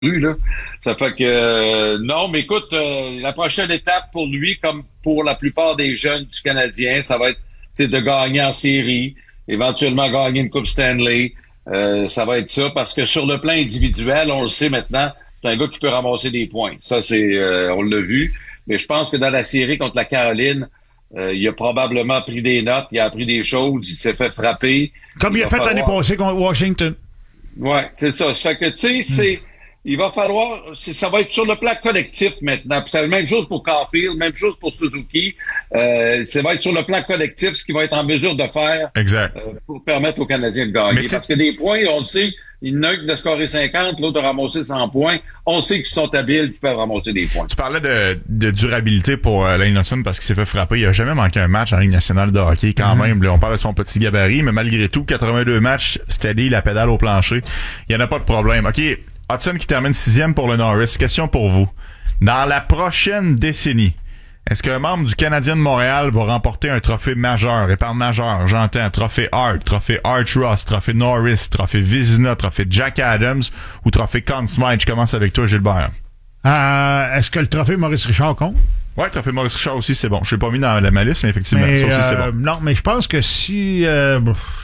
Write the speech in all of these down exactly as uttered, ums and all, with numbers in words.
Là. Ça fait que euh, non, mais écoute, euh, la prochaine étape pour lui, comme pour la plupart des jeunes du Canadien, ça va être de gagner en série, éventuellement gagner une Coupe Stanley. Euh, ça va être ça, parce que sur le plan individuel, on le sait maintenant, c'est un gars qui peut ramasser des points. Ça, c'est euh, on l'a vu. Mais je pense que dans la série contre la Caroline, euh, il a probablement pris des notes, il a appris des choses, il s'est fait frapper. Comme il, il a fait falloir... l'année passée contre Washington. Ouais, c'est ça. Ça fait que, tu sais, hmm. c'est... Il va falloir, ça va être sur le plan collectif maintenant. Puis c'est la même chose pour Caulfield, même chose pour Suzuki. Euh, ça va être sur le plan collectif ce qu'il va être en mesure de faire exact. Euh, pour permettre aux Canadiens de gagner. Parce que les points, on le sait, il y en a un qui a scoré cinquante, l'autre a ramassé cent points. On sait qu'ils sont habiles, qu'ils peuvent ramasser des points. Tu parlais de, de durabilité pour euh, Lane Hutson parce qu'il s'est fait frapper. Il a jamais manqué un match en Ligue nationale de hockey quand mm-hmm. même. Là, on parle de son petit gabarit, mais malgré tout, quatre-vingt-deux matchs, steady, la pédale au plancher. Il y en a pas de problème. OK. Hutson qui termine sixième pour le Norris. Question pour vous. Dans la prochaine décennie, est-ce qu'un membre du Canadien de Montréal va remporter un trophée majeur? Et par majeur, j'entends trophée Hart, trophée Art Ross, trophée Norris, trophée Vizina, trophée Jack Adams ou trophée Conn Smythe? Je commence avec toi, Gilbert. Euh, est-ce que le trophée Maurice Richard compte? Ouais, le trophée Maurice Richard aussi, c'est bon. Je l'ai pas mis dans la malice, mais effectivement, mais, ça aussi, euh, c'est bon. Non, mais je pense que si... Euh,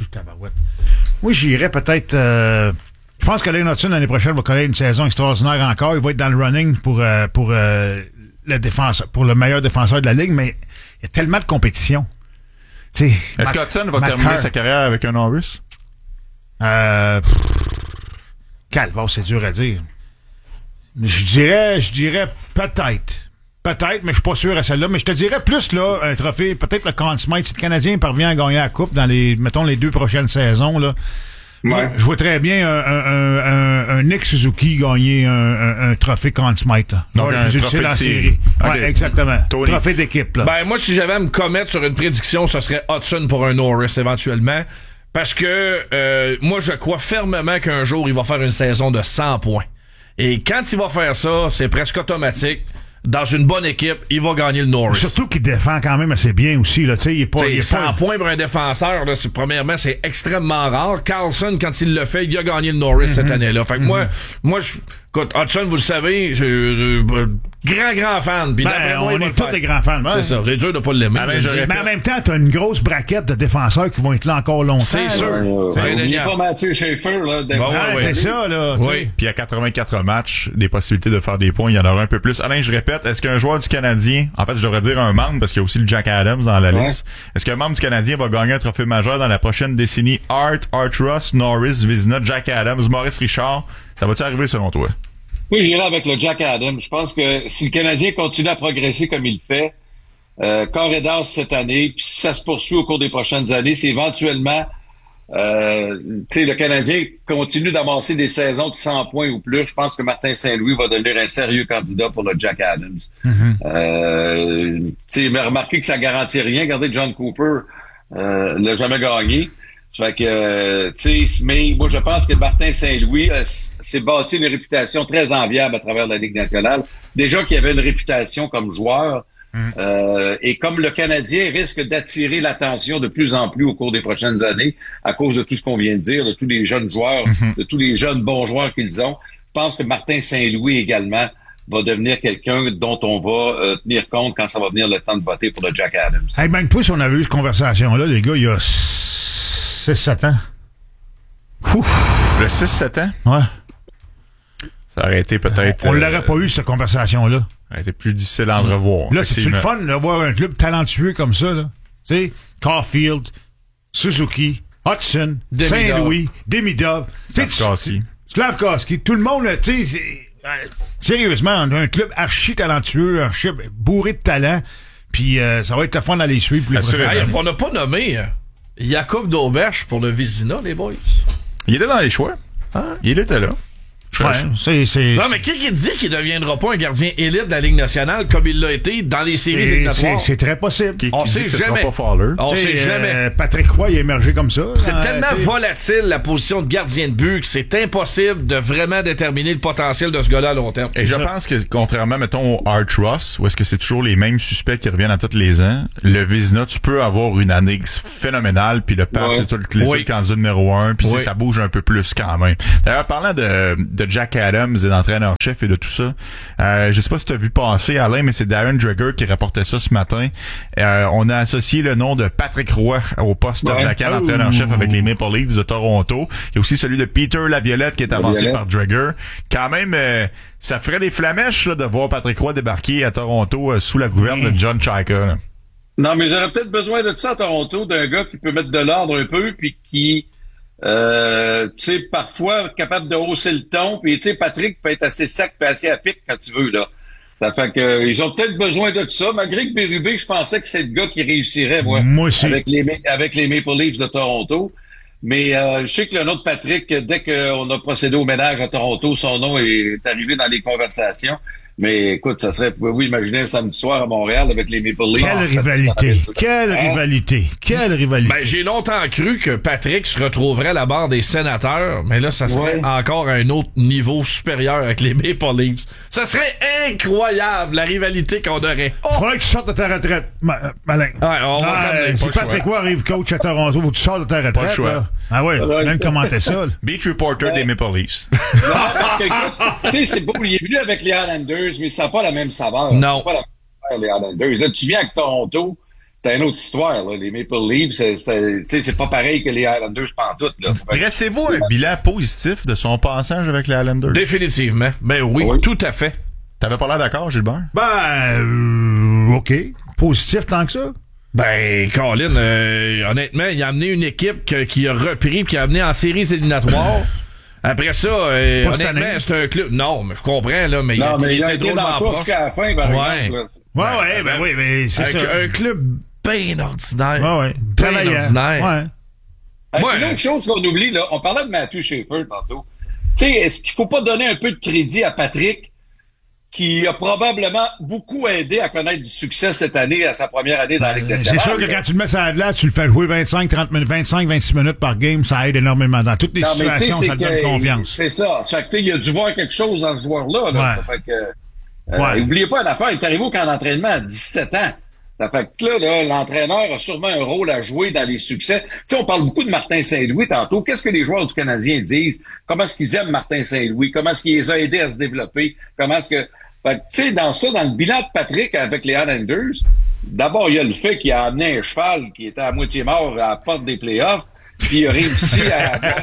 oui, j'irais peut-être... Euh, Je pense que Lane Hutson, l'année prochaine, va connaître une saison extraordinaire encore. Il va être dans le running pour euh, pour euh, le défenseur, pour le meilleur défenseur de la Ligue, mais il y a tellement de compétition. T'sais, Est-ce que Hutson va terminer Car- sa carrière avec un Norris? Euh, Calvaire, c'est dur à dire. Je dirais, je dirais peut-être. Peut-être, mais je suis pas sûr à celle-là. Mais je te dirais plus, là, un trophée, peut-être le Conn Smythe, si le Canadien parvient à gagner la Coupe dans les, mettons, les deux prochaines saisons, là. Ouais. Je vois très bien un, un, un, un Nick Suzuki gagner un, un, un trophée Conn Smythe. Là. Donc, un trophée de série. Ouais, okay. Exactement. Tony. Trophée d'équipe. Là. Ben, moi, si j'avais à me commettre sur une prédiction, ce serait Hutson pour un Norris, éventuellement. Parce que euh, moi, je crois fermement qu'un jour, il va faire une saison de cent points. Et quand il va faire ça, c'est presque automatique. Dans une bonne équipe, il va gagner le Norris. Surtout qu'il défend quand même assez bien aussi. Là. Il est pas, il est cent pas... points pour un défenseur, là, c'est, premièrement, c'est extrêmement rare. Carlson, quand il le fait, il a gagné le Norris mm-hmm. cette année-là. Fait que mm-hmm. moi, moi je, écoute, Hutson, vous le savez, je, je, je grand, grand fan. Puis ben, moi, on est tous des grands fans. Ouais. C'est ça, c'est dur de pas l'aimer. Ah, ben, mais en même temps, t'as une grosse braquette de défenseurs qui vont être là encore longtemps. C'est sûr. Euh, c'est il n'est pas Mathieu Schaefer. Là, bon, ouais, ouais, c'est ça. Là. Oui. Puis à quatre-vingt-quatre matchs, des possibilités de faire des points, il y en aura un peu plus. Alain, je répète, est-ce qu'un joueur du Canadien, en fait, je devrais dire un membre, parce qu'il y a aussi le Jack Adams dans la ouais. liste, est-ce qu'un membre du Canadien va gagner un trophée majeur dans la prochaine décennie? Art, Art Ross, Norris, Vizina, Jack Adams, Maurice Richard, ça va-tu arriver selon toi? Oui, j'irai avec le Jack Adams. Je pense que si le Canadien continue à progresser comme il le fait, euh, corps et d'as cette année, puis si ça se poursuit au cours des prochaines années, c'est éventuellement, euh, tu sais, le Canadien continue d'avancer des saisons de cent points ou plus. Je pense que Martin Saint-Louis va devenir un sérieux candidat pour le Jack Adams. Mm-hmm. Euh, tu sais, mais remarquez que ça garantit rien. Regardez, John Cooper euh, l'a jamais gagné. Fait que, euh, tu sais, mais moi, je pense que Martin Saint-Louis euh, s'est bâti une réputation très enviable à travers la Ligue nationale. Déjà qu'il avait une réputation comme joueur, mm. euh, et comme le Canadien risque d'attirer l'attention de plus en plus au cours des prochaines années, à cause de tout ce qu'on vient de dire, de tous les jeunes joueurs, mm-hmm. de tous les jeunes bons joueurs qu'ils ont, je pense que Martin Saint-Louis également va devenir quelqu'un dont on va euh, tenir compte quand ça va venir le temps de voter pour le Jack Adams. Hey, même toi, si on avait eu cette conversation-là, les gars, il y a six sept ans. Ouf. Le six sept ans? Ouais. Ça aurait été peut-être... On euh, l'aurait pas eu, cette conversation-là. Ça aurait été plus difficile à en revoir. Là, c'est-tu le fun de voir un club talentueux comme ça, là? Tu sais, Caulfield, Suzuki, Hutson, Demidov. Saint-Louis, Demidov, Slavkovski. Slavkovski, tout le monde, tu sais, sérieusement, on a un club archi talentueux, archi bourré de talent, puis euh, ça va être le fun d'aller suivre. Hey, on n'a pas nommé... Euh... Jacob Dauberge pour le Vizina, les boys. Il était dans les choix. Hein? Il était là. Ouais, c'est, c'est, non, mais qui qui dit qu'il ne deviendra pas un gardien élite de la Ligue nationale comme il l'a été dans les séries éliminatoires? C'est, c'est très possible. Qui, on qui sait dit que ce jamais. sera pas Fowler. On t'sais, sait jamais. Euh, Patrick Roy il a émergé comme ça. C'est hein, tellement t'sais. volatile, la position de gardien de but, que c'est impossible de vraiment déterminer le potentiel de ce gars-là à long terme. Et je ça. pense que, contrairement, mettons, au Art Ross, où est-ce que c'est toujours les mêmes suspects qui reviennent à tous les ans, le Vizina, tu peux avoir une année phénoménale, puis le Pape, ouais. c'est tout le, les oui. candidat numéro un, puis oui. ça bouge un peu plus quand même. D'ailleurs, parlant de, de Jack Adams et d'entraîneur-chef et de tout ça. Euh, je sais pas si tu as vu passer, Alain, mais c'est Darren Dreger qui rapportait ça ce matin. Euh, on a associé le nom de Patrick Roy au poste ouais. vacant d'entraîneur-chef avec les Maple Leafs de Toronto. Il y a aussi celui de Peter Laviolette qui est avancé Laviolette. par Dreger. Quand même, euh, ça ferait des flamèches là, de voir Patrick Roy débarquer à Toronto euh, sous la gouverne mmh. de John Chayka. Là. Non, mais j'aurais peut-être besoin de ça à Toronto, d'un gars qui peut mettre de l'ordre un peu, puis qui, euh, tu sais, parfois capable de hausser le ton. Puis, tu sais, Patrick peut être assez sec puis assez à pic quand tu veux, là. Ça fait que euh, ils ont peut-être besoin de ça. Malgré que Berube, je pensais que c'est le gars qui réussirait, moi, moi aussi. avec les avec les Maple Leafs de Toronto. Mais euh, je sais que le nom de Patrick, dès qu'on a procédé au ménage à Toronto, son nom est arrivé dans les conversations. Mais écoute, ça serait, pouvez-vous imaginer un samedi soir à Montréal avec les Maple Leafs? Quelle rivalité! Quelle hein? rivalité! Quelle rivalité! Ben, j'ai longtemps cru que Patrick se retrouverait à la barre des sénateurs, mais là, ça serait ouais. encore à un autre niveau supérieur avec les Maple Leafs. Ça serait incroyable, la rivalité qu'on aurait. Oh! Faudrait que tu sortes de ta retraite, Ma- Malin. Ouais, on va ah, euh, si Patrick Roy arrive coach à Toronto, faut que tu sortes de ta retraite. Pas le choix. Là. Ah ouais, ouais. même commenter ça. Là. Beat reporter ouais. des Maple Leafs. Non, parce que, tu sais, c'est beau, il est venu avec les Islanders, mais ça n'a pas la même saveur. Non. Ça pas la même saveur, les Islanders. Là, tu viens avec Toronto, t'as une autre histoire, là. Les Maple Leafs, c'est, c'est, c'est pas pareil que les Islanders pantoute, là. Dressez-vous un bilan positif de son passage avec les Islanders? Définitivement. Ben oui, oui. Tout à fait. T'avais pas l'air d'accord, Gilbert? Ben, euh, OK. Positif tant que ça? Ben, Colin, euh, honnêtement, il a amené une équipe que, qui a repris, qui a amené en séries éliminatoires. Après ça, euh, honnêtement, c'est un club. Non, mais je comprends, là, mais non, il, mais il il a était été dans la course jusqu'à la fin, par ouais. exemple. Ouais, ouais, ouais, ben oui, mais c'est un, ça. Un club bien ordinaire. Ouais, ouais. Bien ordinaire. Ouais. Ouais. Une autre chose qu'on oublie, là, on parlait de Matthew Shaffer tantôt. Tu sais, est-ce qu'il faut pas donner un peu de crédit à Patrick, qui a probablement beaucoup aidé à connaître du succès cette année, à sa première année dans la Ligue nationale. C'est sûr que quand tu le mets ça là, tu le fais jouer vingt-cinq, trente minutes, vingt-cinq, vingt-six minutes par game, ça aide énormément. Dans toutes les non, situations, ça te donne confiance. C'est ça. Chaque il a dû voir quelque chose dans ce joueur-là. Là. Ouais. Ça fait que, euh, ouais. N'oubliez pas une affaire, il est arrivé au camp d'entraînement à dix-sept ans. Ça fait que là, là, l'entraîneur a sûrement un rôle à jouer dans les succès. Tu sais, on parle beaucoup de Martin Saint-Louis tantôt. Qu'est-ce que les joueurs du Canadien disent? Comment est-ce qu'ils aiment Martin Saint-Louis? Comment est-ce qu'il les a aidés à se développer? Comment est-ce que... Fait que, tu sais, dans ça, dans le bilan de Patrick avec les Islanders, d'abord, il y a le fait qu'il a amené un cheval qui était à moitié mort à la porte des playoffs, puis il a réussi à avoir...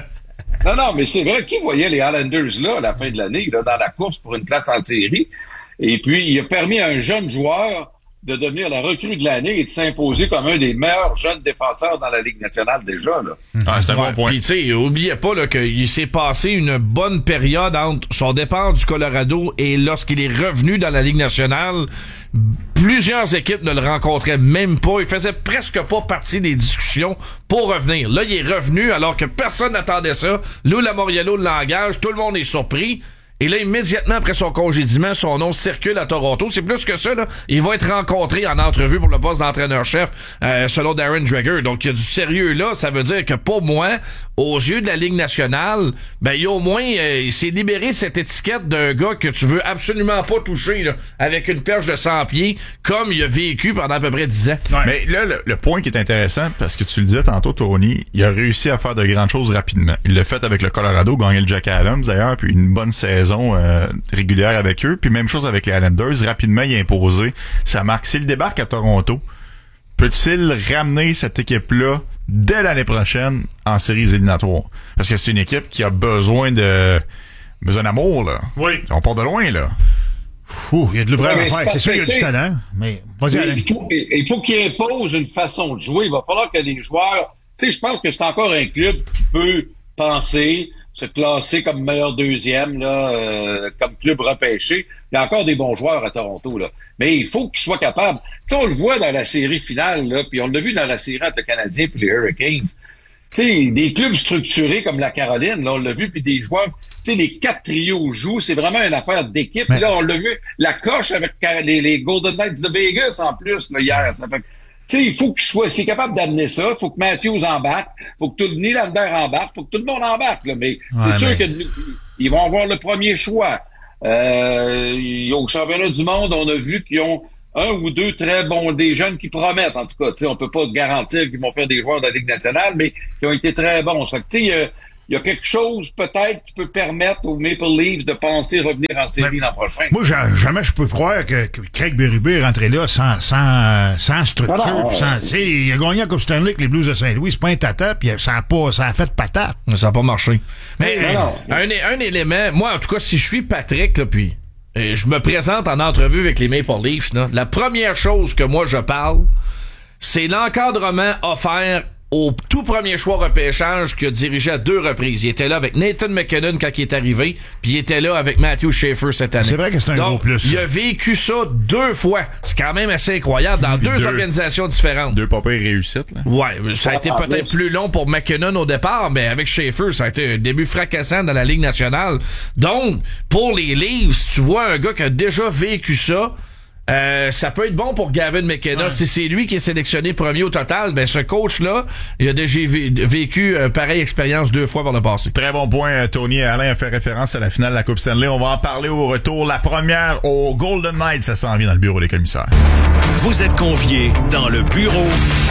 Non, non, mais c'est vrai, qui voyait les Islanders là, à la fin de l'année, là, dans la course pour une place en série? Et puis, il a permis à un jeune joueur de devenir la recrue de l'année et de s'imposer comme un des meilleurs jeunes défenseurs dans la Ligue nationale déjà. Là. Ah, c'est un ouais, bon point. Puis tu sais, oubliez pas là, qu'il s'est passé une bonne période entre son départ du Colorado et lorsqu'il est revenu dans la Ligue nationale. Plusieurs équipes ne le rencontraient même pas. Il faisait presque pas partie des discussions pour revenir. Là, il est revenu alors que personne n'attendait ça. Lou Lamoriello l'engage, tout le monde est surpris. Et là, immédiatement après son congédiement, son nom circule à Toronto. C'est plus que ça, là. Il va être rencontré en entrevue pour le poste d'entraîneur-chef, euh, selon Darren Dreger. Donc, il y a du sérieux là. Ça veut dire que pour moi, aux yeux de la Ligue nationale, ben, il y a au moins, euh, il s'est libéré cette étiquette d'un gars que tu veux absolument pas toucher, là, avec une perche de cent pieds, comme il a vécu pendant à peu près dix ans. Ouais. Mais là, le, le point qui est intéressant, parce que tu le disais tantôt, Tony, il a réussi à faire de grandes choses rapidement. Il l'a fait avec le Colorado, gagné le Jack Adams, d'ailleurs, puis une bonne saison Euh, régulière avec eux, puis même chose avec les Islanders. Rapidement, il a imposé sa marque. S'il débarque à Toronto, peut-il ramener cette équipe-là dès l'année prochaine en séries éliminatoires? Parce que c'est une équipe qui a besoin de besoin d'amour, là. Oui. On part de loin, là. Ouh, il y a de l'ouvrage ouais, à faire. C'est sûr qu'il y a du talent, mais vas-y, Alain. Il faut, il faut qu'il impose une façon de jouer. Il va falloir que les joueurs... Tu sais, je pense que c'est encore un club qui peut penser... se classer comme meilleur deuxième, là, euh, comme club repêché. Il y a encore des bons joueurs à Toronto, là. Mais il faut qu'ils soient capables. Tu sais, on le voit dans la série finale, là, puis on l'a vu dans la série entre le Canadien et les Hurricanes. Tu sais, des clubs structurés comme la Caroline, là, on l'a vu, puis des joueurs, tu sais, les quatre trios jouent, c'est vraiment une affaire d'équipe. Mais... Là, on l'a vu, la coche avec les, les Golden Knights de Vegas, en plus, là, hier. Ça fait... Tu sais, il faut qu'il soit, s'il est capable d'amener ça, il faut que Matthews embarque, il faut que tout Nylander embarque, il faut que tout le monde embarque, là. Mais ouais, c'est sûr mais... qu'ils vont avoir le premier choix. Euh, au championnat du monde, on a vu qu'ils ont un ou deux très bons, des jeunes qui promettent, en tout cas. Tu sais, on peut pas garantir qu'ils vont faire des joueurs de la Ligue nationale, mais qui ont été très bons. Ça fait que, tu sais, il y a quelque chose peut-être qui peut permettre aux Maple Leafs de penser revenir en série l'an prochain. Moi, jamais je peux croire que, que Craig Berube est rentré là sans, sans, sans structure. Ah non, sans, euh, il a gagné la Coupe Stanley avec les Blues de Saint-Louis. C'est pas un tata, puis ça a, pas, ça a fait patate. Ça a pas marché. Mais non, non. Un, un élément, moi, en tout cas, si je suis Patrick, là, puis euh, je me présente en entrevue avec les Maple Leafs, là, la première chose que moi je parle, c'est l'encadrement offert au tout premier choix repêchage qu'il a dirigé à deux reprises. Il était là avec Nathan McKinnon quand il est arrivé, puis il était là avec Matthew Schaefer cette année. C'est vrai que c'est un Donc, gros plus. il a vécu ça deux fois. C'est quand même assez incroyable dans deux, deux organisations différentes. Deux pas pires réussites, là. Ouais, ça a été Ah, peut-être plus. plus long pour McKinnon au départ, mais avec Schaefer, ça a été un début fracassant dans la Ligue nationale. Donc, pour les Leafs, tu vois un gars qui a déjà vécu ça, Euh, ça peut être bon pour Gavin McKenna. Ouais. Si c'est lui qui est sélectionné premier au total, ben ce coach-là, il a déjà vé- vécu euh, pareille expérience deux fois par le passé. Très bon point, euh, Tony. Alain a fait référence à la finale de la Coupe Stanley. On va en parler au retour. La première au Golden Knights, ça s'en vient dans le bureau des commissaires. Vous êtes conviés dans le bureau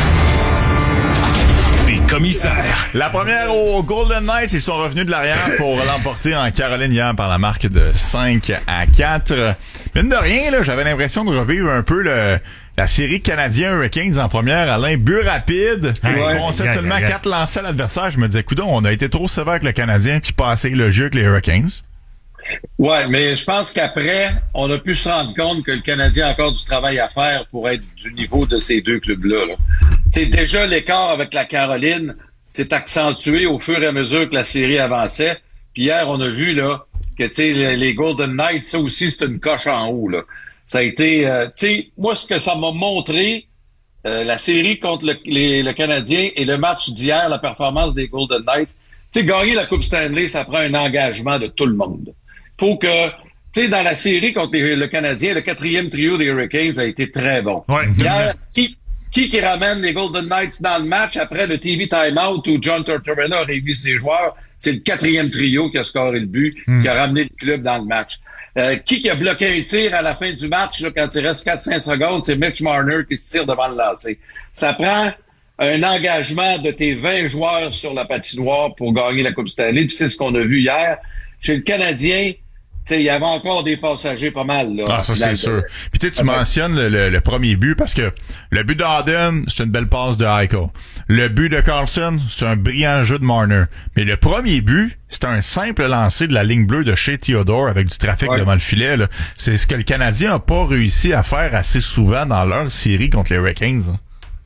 des commissaires. La première au Golden Knights, ils sont revenus de l'arrière pour l'emporter en Caroline hier par la marque de cinq à quatre. Mine de rien, là, j'avais l'impression de revivre un peu le, la série Canadiens Hurricanes en première. Alain, but rapide. Ouais. On concède Ouais. seulement Ouais, ouais. quatre lancers à l'adversaire. Je me disais, coudonc, on a été trop sévère avec le Canadien puis pas assez le jeu avec les Hurricanes. Ouais, mais je pense qu'après, on a pu se rendre compte que le Canadien a encore du travail à faire pour être du niveau de ces deux clubs-là. Là. Tu sais, déjà, l'écart avec la Caroline s'est accentué au fur et à mesure que la série avançait. Puis hier, on a vu là que tu sais, les, les Golden Knights, ça aussi, c'est une coche en haut. Là. Ça a été... Euh, tu sais, moi, ce que ça m'a montré, euh, la série contre le, les, le Canadien et le match d'hier, la performance des Golden Knights, tu sais, gagner la Coupe Stanley, ça prend un engagement de tout le monde. Faut que, tu sais, dans la série contre les, le Canadien, le quatrième trio des Hurricanes a été très bon. Ouais, Hier, qui, qui qui ramène les Golden Knights dans le match après le T V timeout où John Tortorella a réuni ses joueurs? C'est le quatrième trio qui a scoré le but, Mm. qui a ramené le club dans le match. Euh, qui qui a bloqué un tir à la fin du match, là, quand il reste quatre cinq secondes? C'est Mitch Marner qui se tire devant le lancer. Ça prend un engagement de tes vingt joueurs sur la patinoire pour gagner la Coupe Stanley, puis c'est ce qu'on a vu hier. Chez le Canadien, tu sais, il y avait encore des passagers pas mal, là. Ah, ça, Là, c'est de- sûr. Puis, tu sais, tu Ouais. mentionnes le, le, le premier but parce que le but d'Arden, c'est une belle passe de Eichel. Le but de Carlson, c'est un brillant jeu de Marner. Mais le premier but, c'est un simple lancer de la ligne bleue de chez Theodore avec du trafic Ouais. devant le filet, là. C'est ce que le Canadien a pas réussi à faire assez souvent dans leur série contre les Hurricanes. hein.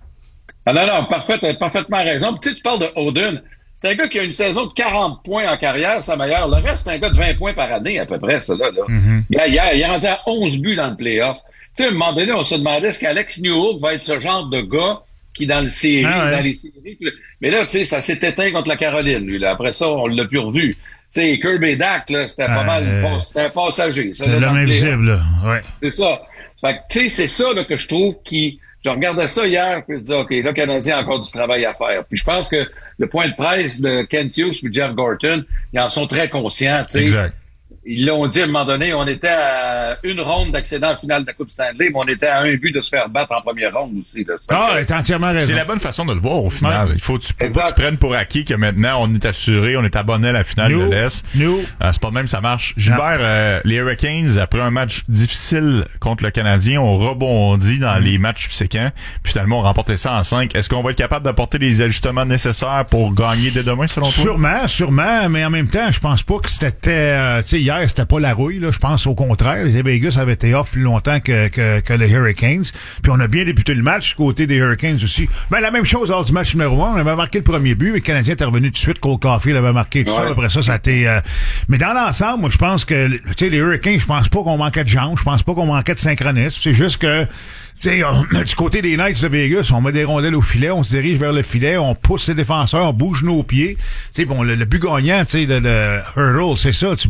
Ah non, non, parfait, t'as parfaitement raison. Puis, tu sais, tu parles de Oden. C'est un gars qui a une saison de quarante points en carrière, sa meilleure. Le reste, c'est un gars de vingt points par année, à peu près, ça, là. là. Mm-hmm. il, a, il, a, il est rendu à onze buts dans le playoff. Tu sais, à un moment donné, on se demandait est-ce qu'Alex Newhook va être ce genre de gars qui, dans le série, Ah ouais. dans les séries. Mais là, tu sais, ça s'est éteint contre la Caroline, lui, là. Après ça, on l'a plus revu. Tu sais, Kirby Dack, là, c'était pas Ah, mal, euh, c'était un passager, ça, là, dans L'homme le playoff. invisible, là. Ouais. C'est ça. Fait que, tu sais, c'est ça là, que je trouve qui... Je regardais ça hier, puis je disais, OK, là, le Canadien a encore du travail à faire. Puis je pense que le point de presse de Kent Hughes et Jeff Gorton, ils en sont très conscients, tu sais. Exact. Ils l'ont dit à un moment donné, on était à une ronde d'accédant en finale de la Coupe Stanley, mais on était à un but de se faire battre en première ronde aussi. Là. Ça fait Ah, que- t'as entièrement raison. C'est la bonne façon de le voir au final. Ouais. Il faut, tu, faut pas que Exact. tu prennes pour acquis que maintenant on est assuré, on est abonné à la finale Nous, de l'Est. nous. Euh, c'est pas de même, ça marche. Gilbert, euh, les Hurricanes, après un match difficile contre le Canadien, ont rebondi dans les matchs subséquents. Puis finalement, on remporté ça en cinq. Est-ce qu'on va être capable d'apporter les ajustements nécessaires pour gagner dès demain, selon toi? Sûrement, sûrement, mais en même temps, je pense pas que c'était, euh, tu sais, hier, c'était pas la rouille, là. Je pense au contraire. Les Vegas avaient été off plus longtemps que, que, que les Hurricanes. Puis on a bien débuté le match du côté des Hurricanes aussi. Ben, la même chose lors du match numéro un. On avait marqué le premier but, mais le Canadien était revenu tout de suite. Cole Caulfield avait marqué tout Ouais. ça. Après ça, ça a été, euh, mais dans l'ensemble, moi, je pense que, tu sais, les Hurricanes, je pense pas qu'on manquait de jambes. Je pense pas qu'on manquait de synchronisme. C'est juste que, tu sais, on- du côté des Knights de Vegas, on met des rondelles au filet, on se dirige vers le filet, on pousse les défenseurs, on bouge nos pieds. Tu sais, bon, le, le but gagnant, tu sais, de, de hurdle, c'est ça, tu bouges tes pieds.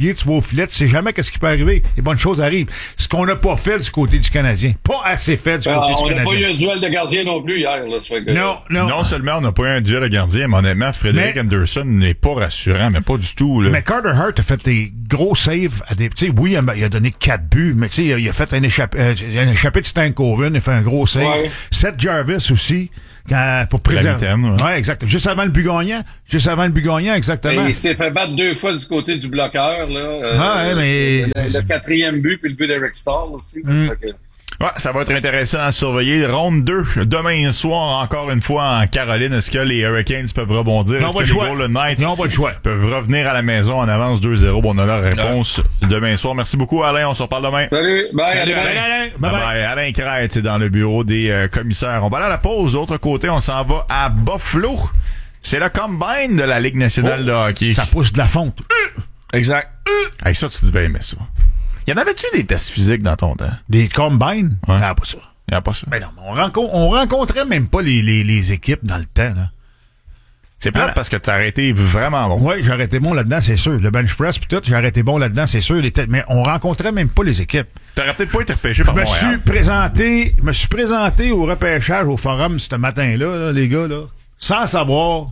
pied, tu vas au filet, tu sais jamais qu'est-ce qui peut arriver. Les bonnes choses arrivent. Ce qu'on n'a pas fait du côté du Canadien. Pas assez fait du côté Alors, du on Canadien. On n'a pas eu un duel de gardien non plus hier. Là, ça fait que... Non, non. Non seulement on n'a pas eu un duel de gardien, mais honnêtement, Frédéric Mais- Anderson n'est pas rassurant, mais pas du tout. Là. Mais Carter Hart a fait des gros saves à des. Tu sais, oui, il a, il a donné quatre buts, mais tu sais, il a fait un échappé, euh, un échappé de Stankoven, il a fait un gros save. Ouais. Seth Jarvis aussi, quand, pour préserver. La huitième, ouais. ouais, exact. Juste avant le but gagnant. Juste avant le but gagnant, exactement. Et il s'est fait battre deux fois du côté du bloqueur. Là, euh, Ah, ouais, mais- le, le quatrième but puis le but d'Eric Stahl aussi. Mm. Fait que- Ouais, ça va être intéressant à surveiller. Ronde deux, demain soir, encore une fois en Caroline. Est-ce que les Hurricanes peuvent rebondir? Non, Est-ce pas que de les choix. Golden Knights Non, pas de choix. peuvent revenir à la maison en avance deux zéro? Bon, on a la réponse demain soir. Merci beaucoup, Alain. On se reparle demain. Salut, bye, Salut, à demain. Alain. Alain, Bye bye bye. Alain Crête dans le bureau des euh, commissaires. On va aller à la pause. De l'autre côté, on s'en va à Buffalo. C'est le combine de la Ligue nationale de hockey. Ça pousse de la fonte. Exact. Avec ça, tu devais aimer ça. Y en avait-tu des tests physiques dans ton temps? Des combines? Ouais. Ah, pas ça. Y en a pas ça. Ben non, on, rencontre, on rencontrait même pas les, les, les équipes dans le temps, là. C'est plate Ah. parce que t'as arrêté vraiment bon. Oui, j'ai arrêté bon là-dedans, c'est sûr. Le bench press pis tout, j'ai arrêté bon là-dedans, c'est sûr. Les têtes, mais on rencontrait même pas les équipes. T'aurais peut-être pas été repêché Je par me Montréal. suis présenté, je me suis présenté au repêchage au forum ce matin-là, là, les gars, là, sans savoir.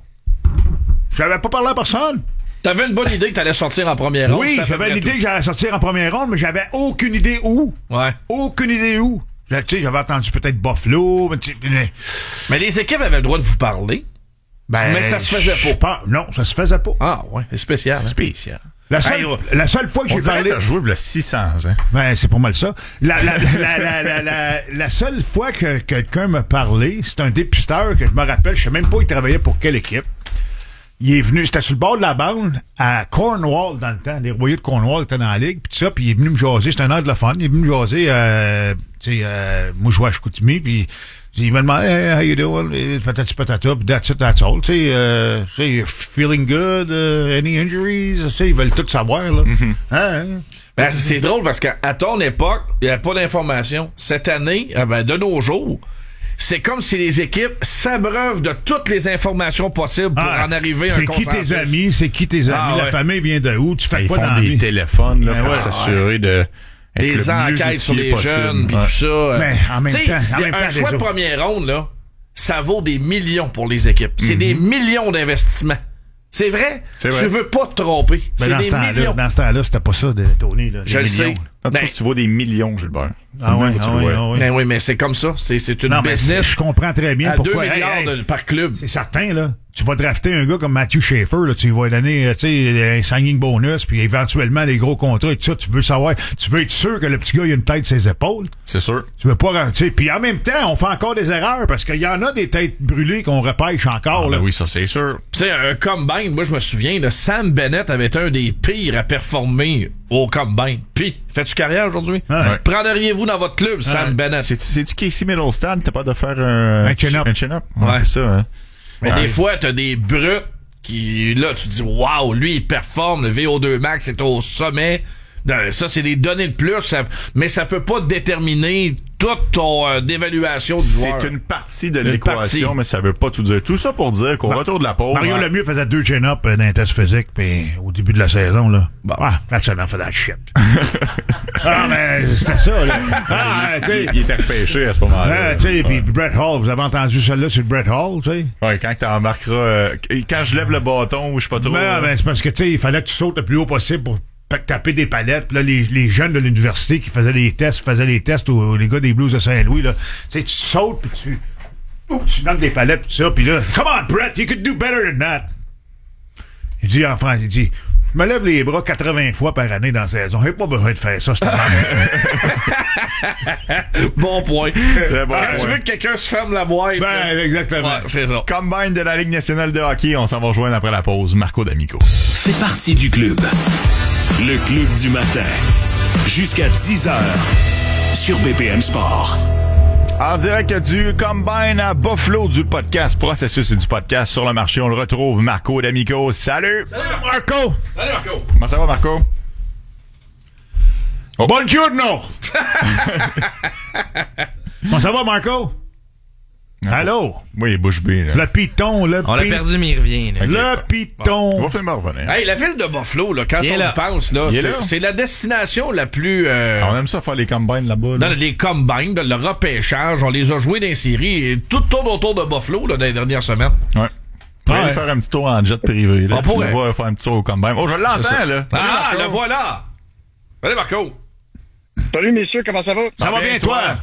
J'avais pas parlé à personne. T'avais une bonne idée que t'allais sortir en première ronde. Oui, c'est à peu j'avais près l'idée tout. que j'allais sortir en première ronde, mais j'avais aucune idée où. Ouais. Aucune idée où. Tu sais, j'avais entendu peut-être Buffalo, mais, tu sais, mais- Mais les équipes avaient le droit de vous parler. ben, Mais ça se faisait je pas. pense- Non, ça se faisait pas. Ah, ouais. C'est spécial. hein. Spécial. La seule, Hey, ouais. la seule fois que On j'ai dirait parlé. que t'as joué il y a six cents ans. Ben, c'est pas mal ça. La, la, la, la, la, la, la seule fois que quelqu'un m'a parlé, c'est un dépisteur que je me rappelle, je sais même pas il travaillait pour quelle équipe. Il est venu, c'était sur le bord de la bande, à Cornwall dans le temps. Les Royaux de Cornwall étaient dans la ligue, puis tout ça, puis il est venu me jaser. C'était un anglophone. Il est venu me jaser, euh, tu sais, euh, moi je jouais à Chicoutimi, puis il m'a demandé, hey, how you doing? Et patati patata, puis that's it, that's all. Tu sais, euh, tu sais, feeling good, uh, any injuries? Tu sais, ils veulent tout savoir, là. Hein? Ben, c'est drôle parce qu'à à ton époque, il n'y avait pas d'informations. Cette année, eh ben, de nos jours, c'est comme si les équipes s'abreuvent de toutes les informations possibles pour Ah, en arriver à un c'est qui consensus. tes amis, c'est qui tes amis, Ah, la ouais. famille vient de où, tu fais Ils quoi font dans la des vie? téléphones là, Ben pour ouais, s'assurer de être Des le mieux enquêtes sur outillé les possible. jeunes, puis Ouais. tout ça. Mais en même T'sais, temps, en y a même temps, un choix des de autres. première ronde, là, ça vaut des millions pour les équipes. C'est Mhm. des millions d'investissements. C'est vrai? C'est Tu vrai. veux pas te tromper. Ben, c'est dans, des ce temps-là, millions. dans ce temps-là, c'était pas ça de Tony. Là, Je des le sais. millions. Ah, tu Ben, vois, tu vaux des millions, Gilbert. Ah ouais, Faut que tu ah le ouais, vois. ah ouais. Ben oui, mais c'est comme ça. C'est, c'est une Non, mais business je comprends très bien à pourquoi. deux milliards Hey, hey, de- par club. c'est certain, là. Tu vas drafter un gars comme Matthew Schaefer, là, tu lui vas donner, euh, tu sais, un signing bonus, puis éventuellement les gros contrats et tout ça. Tu veux savoir, tu veux être sûr que le petit gars, il a une tête sur ses épaules. C'est sûr. Tu veux pas, tu sais, puis en même temps, on fait encore des erreurs parce qu'il y en a des têtes brûlées qu'on repêche encore, Ah, là. ben oui, ça c'est sûr. Tu sais, un combine, moi je me souviens, là, Sam Bennett avait été un des pires à performer au combine. Puis, fais-tu carrière aujourd'hui? Ouais. Prendriez-vous dans votre club, Sam Ouais. Bennett? C'est-tu c'est-tu Casey Middleston? T'as pas de faire un... Un chin-up. Un chin-up? Ouais, Ouais. c'est ça, hein. Mais Ouais. des fois, t'as des brutes qui, là, tu dis, waouh, lui, il performe, le V O deux max est au sommet. Non, ça, c'est des données de plus, ça- mais ça peut pas déterminer toute ton euh, évaluation du joueur. C'est une partie de Une l'équation, partie. mais ça veut pas tout dire. Tout ça pour dire qu'au retour de la pause... Mario hein, Lemieux faisait deux chin-up euh, dans un test physique, puis au début de la saison, là. Bon. Ah, that's enough of that shit. ah, mais c'était ça, là. Ah, tu sais. il, il était repêché à ce moment-là. Ah, tu sais, puis Brett Hall, vous avez entendu celle-là sur Brett Hall, tu sais? Ouais, quand t'embarqueras... Euh, quand je lève le bâton, je sais pas trop... Ben, ben, c'est parce que, tu sais, il fallait que tu sautes le plus haut possible pour pa- taper des palettes. Puis là, les, les jeunes de l'université qui faisaient des tests, faisaient des tests aux les gars des Blues de Saint-Louis, là. Tu sais, tu sautes, puis tu... Ouh, tu donnes des palettes, pis ça, puis là, come on, Brett, you could do better than that. Il dit en France, il dit, je me lève les bras quatre-vingts fois par année dans la saison. J'ai pas besoin de faire ça, c'est Bon point. Très bon Quand tu point. veux que quelqu'un se ferme la boîte. Ben, là. exactement. Ouais, c'est ça. Combine de la Ligue nationale de hockey, on s'en va rejoindre après la pause. Marco D'Amico. Fait partie du club. Le club du matin. Jusqu'à dix heures. Sur B P M Sport. En direct du Combine à Buffalo du podcast Processus et du podcast sur le marché. On le retrouve, Marco D'Amico. Salut! Salut, Marco! Salut, Marco. Comment ça va, Marco? Oh. Buongiorno! Comment ça va, Marco? Allô? Oui, bouche bée, là. Le piton, le piton. On l'a perdu, mais il revient. Là. Le Okay. piton. On va finir revenir. Hey, la ville de Buffalo, là, quand Il est on là. y pense, là, Il est c'est, là. c'est la destination la plus... Euh, On aime ça faire les combines là-bas. Là. dans les combines, dans le repêchage, on les a joués dans les séries, et tout tourne autour de Buffalo là, dans les dernières semaines. Ouais. On pourrait Ouais. aller faire un petit tour en jet privé. Là. On Tu pourrait. le vois faire un petit tour au combine. Oh, je l'entends, là. Ah, Salut, le voilà! Allez, Marco! Salut messieurs, comment ça va? Ça va bien, toi?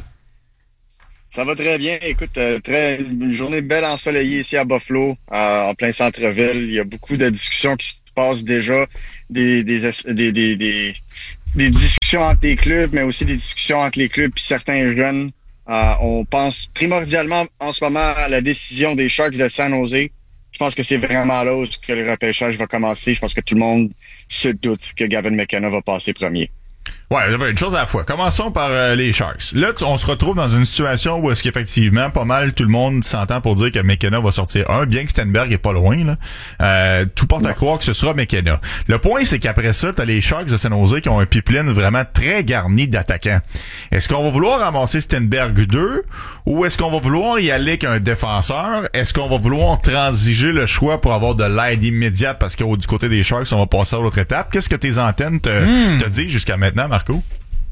Ça va très bien. Écoute, euh, très une journée belle ensoleillée ici à Buffalo, euh, en plein centre-ville. Il y a beaucoup de discussions qui se passent déjà, des des des des, des, des discussions entre les clubs, mais aussi des discussions entre les clubs et certains jeunes. Euh, on pense primordialement en ce moment à la décision des Sharks de San Jose. Je pense que c'est vraiment là où que le repêchage va commencer. Je pense que tout le monde se doute que Gavin McKenna va passer premier. Ouais, une chose à la fois. Commençons par euh, les Sharks. Là, tu- on se retrouve dans une situation où est-ce qu'effectivement, pas mal tout le monde s'entend pour dire que McKenna va sortir un, bien que Stenberg est pas loin, là. Euh, tout porte à croire que ce sera McKenna. Le point, c'est qu'après ça, t'as les Sharks de San Jose qui ont un pipeline vraiment très garni d'attaquants. Est-ce qu'on va vouloir ramasser Stenberg deux, ou est-ce qu'on va vouloir y aller avec un défenseur? Est-ce qu'on va vouloir transiger le choix pour avoir de l'aide immédiate parce que du côté des Sharks, on va passer à l'autre étape? Qu'est-ce que tes antennes te, Mm. te disent jusqu'à maintenant, Marco?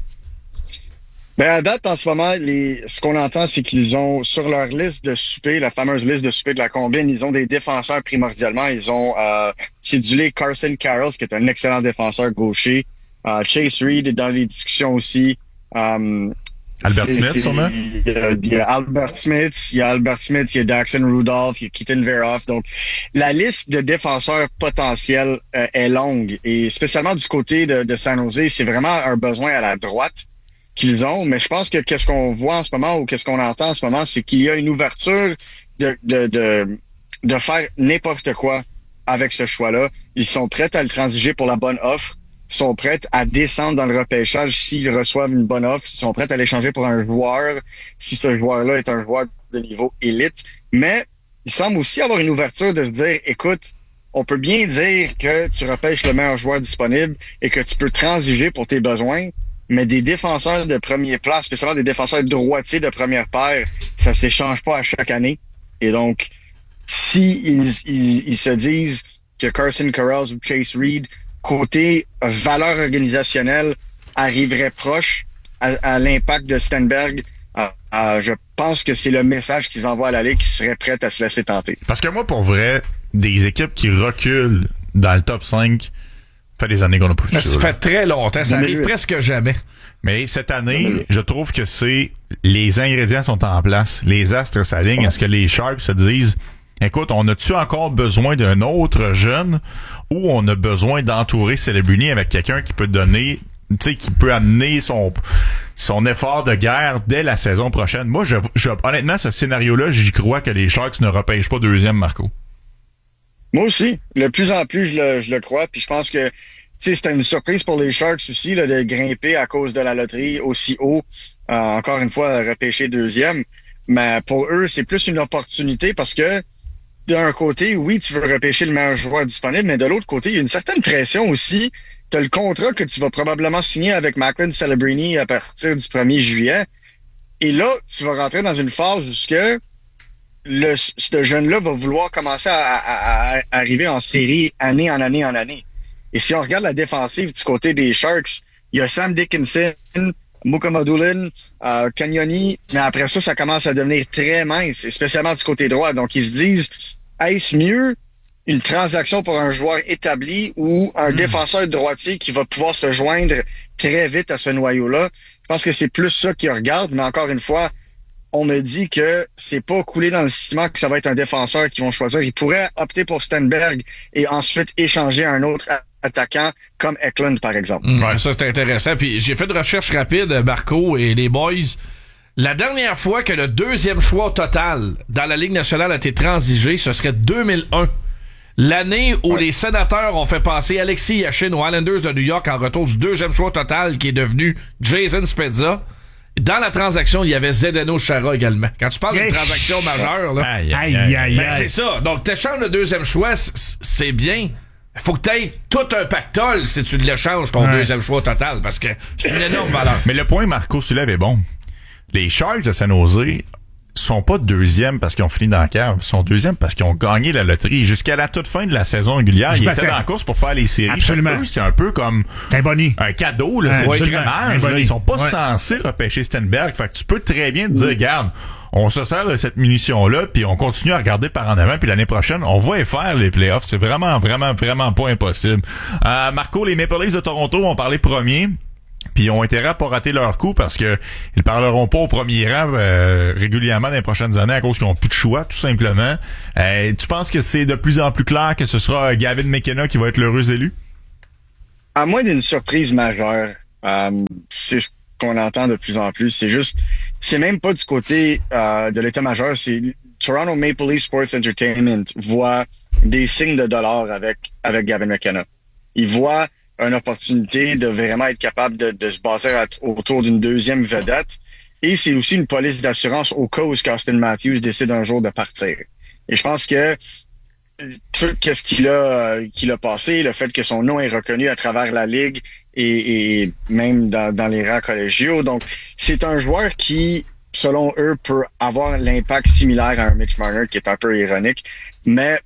Ben, à date, en ce moment, les, ce qu'on entend, c'est qu'ils ont, sur leur liste de souper, la fameuse liste de souper de la combine, ils ont des défenseurs primordialement. Ils ont euh, cédulé Carson Carroll, qui est un excellent défenseur gaucher. Euh, Chase Reed est dans les discussions aussi. Euh, Albert c'est- Smith, c'est- sûrement? Il y, a, il y a Albert Smith, il y a Albert Smith, il y a Daxon Rudolph, il y a Keaton Veroff. Donc, la liste de défenseurs potentiels euh, est longue. Et spécialement du côté de, de San Jose, c'est vraiment un besoin à la droite qu'ils ont. Mais je pense que qu'est-ce qu'on voit en ce moment ou qu'est-ce qu'on entend en ce moment, c'est qu'il y a une ouverture de, de, de, de faire n'importe quoi avec ce choix-là. Ils sont prêts à le transiger pour la bonne offre. Ils sont prêts à descendre dans le repêchage s'ils reçoivent une bonne offre. Ils sont prêts à l'échanger pour un joueur si ce joueur-là est un joueur de niveau élite. Mais il semble aussi avoir une ouverture de se dire, écoute, on peut bien dire que tu repêches le meilleur joueur disponible et que tu peux transiger pour tes besoins, mais des défenseurs de premier plan, spécialement des défenseurs droitiers de première paire, ça s'échange pas à chaque année. Et donc, si ils, ils, ils se disent que Carson Carroll ou Chase Reed, côté valeur organisationnelle, arriverait proche à, à l'impact de Stenberg, euh, euh, je pense que c'est le message qu'ils envoient à la Ligue, qui serait prête à se laisser tenter. Parce que moi, pour vrai, des équipes qui reculent dans le top cinq, ça fait des années qu'on n'a pas vu Mais ça. ça là. fait très longtemps, ça deux mille arrive huit. presque jamais. Mais cette année, je trouve que c'est les ingrédients sont en place. Les astres s'alignent. Est-ce que les Sharks se disent, écoute, on a-tu encore besoin d'un autre jeune ou on a besoin d'entourer Celebrini avec quelqu'un qui peut donner, tu sais, qui peut amener son son effort de guerre dès la saison prochaine? Moi, je, je honnêtement, ce scénario-là, j'y crois que les Sharks ne repêchent pas deuxième, Marco. Moi aussi. De plus en plus, je le, je le crois. Puis je pense que tu sais, c'était une surprise pour les Sharks aussi là, de grimper à cause de la loterie aussi haut. Euh, encore une fois, repêcher deuxième. Mais pour eux, c'est plus une opportunité parce que d'un côté, oui, tu veux repêcher le meilleur joueur disponible, mais de l'autre côté, il y a une certaine pression aussi. Tu as le contrat que tu vas probablement signer avec Macklin Celebrini à partir du premier juillet. Et là, tu vas rentrer dans une phase où ce que le, ce jeune-là va vouloir commencer à, à, à arriver en série année en année en année. Et si on regarde la défensive du côté des Sharks, il y a Sam Dickinson, Mukamadulin, euh, Cagnoni, mais après ça, ça commence à devenir très mince, spécialement du côté droit. Donc, ils se disent, est-ce mieux une transaction pour un joueur établi ou un mmh. défenseur droitier qui va pouvoir se joindre très vite à ce noyau-là? Je pense que c'est plus ça qu'ils regardent, mais encore une fois, on me dit que c'est pas coulé dans le ciment que ça va être un défenseur qu'ils vont choisir. Ils pourraient opter pour Stenberg et ensuite échanger un autre attaquant comme Eklund, par exemple. Mmh, ouais, ça, c'est intéressant. Puis j'ai fait de recherche rapide, Marco et les boys. La dernière fois que le deuxième choix total dans la Ligue nationale a été transigé, ce serait deux mille un. L'année où ouais. les sénateurs ont fait passer Alexis Yashin aux Islanders de New York en retour du deuxième choix total qui est devenu Jason Spezza. Dans la transaction, il y avait Zdeno Chara également. Quand tu parles yes. d'une transaction majeure, là. Aïe, aïe, aïe, aïe. Ben, c'est ça. Donc, t'échanges le deuxième choix, c'est bien. Faut que t'aies tout un pactole si tu l'échanges ton ouais. deuxième choix total, parce que c'est une énorme valeur. Mais le point Marco soulève est bon. Les Sharks de San Jose sont pas deuxièmes parce qu'ils ont fini dans la cave. Ils sont deuxièmes parce qu'ils ont gagné la loterie. Jusqu'à la toute fin de la saison régulière, Je ils battais. étaient dans la course pour faire les séries. Absolument. Eux, c'est un peu comme un boni. un cadeau, là. Ouais, C'est du absolument. crémage, Un là. boni. Ils sont pas Ouais. censés repêcher Stenberg. Fait que tu peux très bien te dire, regarde, on se sert de cette munition-là, puis on continue à regarder par en avant, puis l'année prochaine, on va y faire les playoffs. C'est vraiment, vraiment, vraiment pas impossible. Euh, Marco, les Maple Leafs de Toronto ont parlé premier. Puis ils ont intérêt à pas rater leur coup parce que ils parleront pas au premier rang euh, régulièrement dans les prochaines années à cause qu'ils ont plus de choix, tout simplement. Euh, tu penses que c'est de plus en plus clair que ce sera Gavin McKenna qui va être l'heureux élu? À moins d'une surprise majeure, euh, c'est ce qu'on entend de plus en plus. C'est juste, c'est même pas du côté euh, de l'état-major, c'est Toronto Maple Leaf Sports Entertainment voit des signes de dollars avec avec Gavin McKenna. Ils voient une opportunité de vraiment être capable de, de se baser à, autour d'une deuxième vedette. Et c'est aussi une police d'assurance au cas où Austin Matthews décide un jour de partir. Et je pense que tout qu'est-ce qu'il a qu'il a passé, le fait que son nom est reconnu à travers la ligue et, et même dans, dans les rangs collégiaux. Donc, c'est un joueur qui, selon eux, peut avoir l'impact similaire à un Mitch Marner, qui est un peu ironique. Mais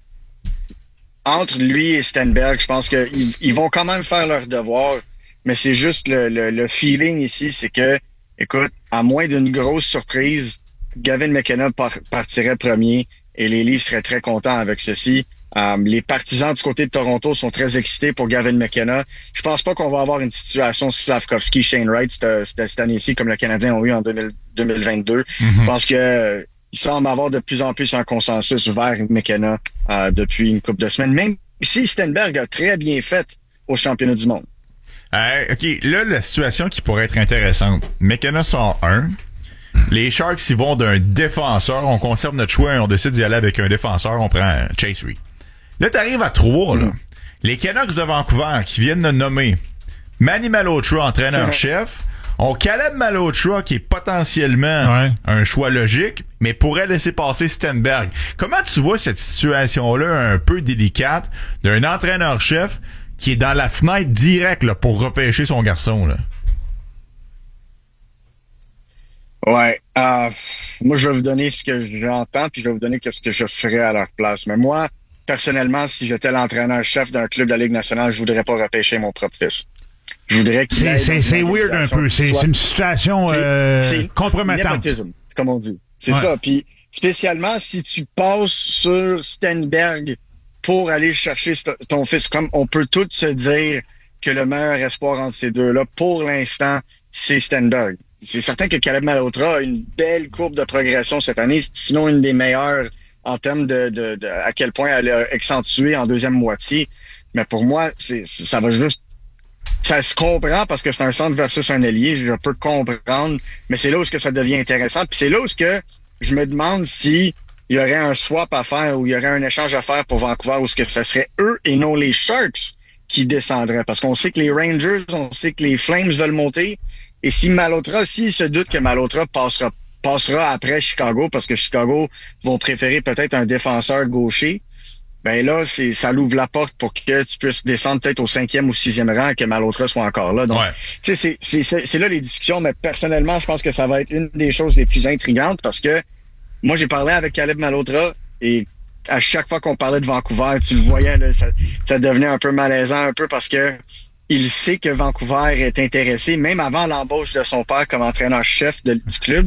entre lui et Stenberg, je pense qu'ils ils vont quand même faire leur devoir, mais c'est juste le, le, le feeling ici, c'est que, écoute, à moins d'une grosse surprise, Gavin McKenna par, partirait premier et les Leafs seraient très contents avec ceci. Um, les partisans du côté de Toronto sont très excités pour Gavin McKenna. Je pense pas qu'on va avoir une situation Slavkovski, Shane Wright cette, cette, cette année-ci comme le Canadien ont eu en deux mille, deux mille vingt-deux. Mm-hmm. Je pense que euh, il semble avoir de plus en plus un consensus vers McKenna euh, depuis une couple de semaines, même si Stenberg a très bien fait au championnat du monde. Euh, OK, là, la situation qui pourrait être intéressante. McKenna sort un. Les Sharks, ils vont d'un défenseur. On conserve notre choix et on décide d'y aller avec un défenseur. On prend Chase Reed. Là, t'arrives à trois, là. Mm. Les Canucks de Vancouver qui viennent de nommer Manny Malhotra, entraîneur-chef. On Caleb Malhotra qui est potentiellement ouais. un choix logique, mais pourrait laisser passer Stenberg. Comment tu vois cette situation-là un peu délicate d'un entraîneur-chef qui est dans la fenêtre directe là, pour repêcher son garçon, là? Ouais. Euh, moi, je vais vous donner ce que j'entends, puis je vais vous donner ce que je ferais à leur place. Mais moi, personnellement, si j'étais l'entraîneur-chef d'un club de la Ligue nationale, je voudrais pas repêcher mon propre fils. Je voudrais qu'il C'est, c'est, c'est weird un peu. C'est, c'est une situation euh, c'est, compromettante. C'est comme on dit. C'est ouais. ça. Puis, spécialement, si tu passes sur Stenberg pour aller chercher ton fils, comme on peut tous se dire que le meilleur espoir entre ces deux-là, pour l'instant, c'est Stenberg. C'est certain que Caleb Malhotra a une belle courbe de progression cette année, sinon une des meilleures en termes de, de, de à quel point elle a accentué en deuxième moitié. Mais pour moi, c'est, ça va juste ça se comprend parce que c'est un centre versus un ailier, je peux comprendre, mais c'est là où ce que ça devient intéressant. Puis c'est là où ce que je me demande si il y aurait un swap à faire ou il y aurait un échange à faire pour Vancouver ou ce que ce serait eux et non les Sharks qui descendraient. Parce qu'on sait que les Rangers, on sait que les Flames veulent monter. Et si Malhotra, s'il se doute que Malhotra passera, passera après Chicago, parce que Chicago vont préférer peut-être un défenseur gaucher, ben là, c'est, ça l'ouvre la porte pour que tu puisses descendre peut-être au cinquième ou sixième rang et que Malhotra soit encore là. Donc, ouais. tu sais, c'est, c'est, c'est, c'est là les discussions, mais personnellement, je pense que ça va être une des choses les plus intrigantes parce que moi, j'ai parlé avec Caleb Malhotra et à chaque fois qu'on parlait de Vancouver, tu le voyais, là, ça, ça devenait un peu malaisant, un peu parce que il sait que Vancouver est intéressé, même avant l'embauche de son père comme entraîneur-chef de, du club.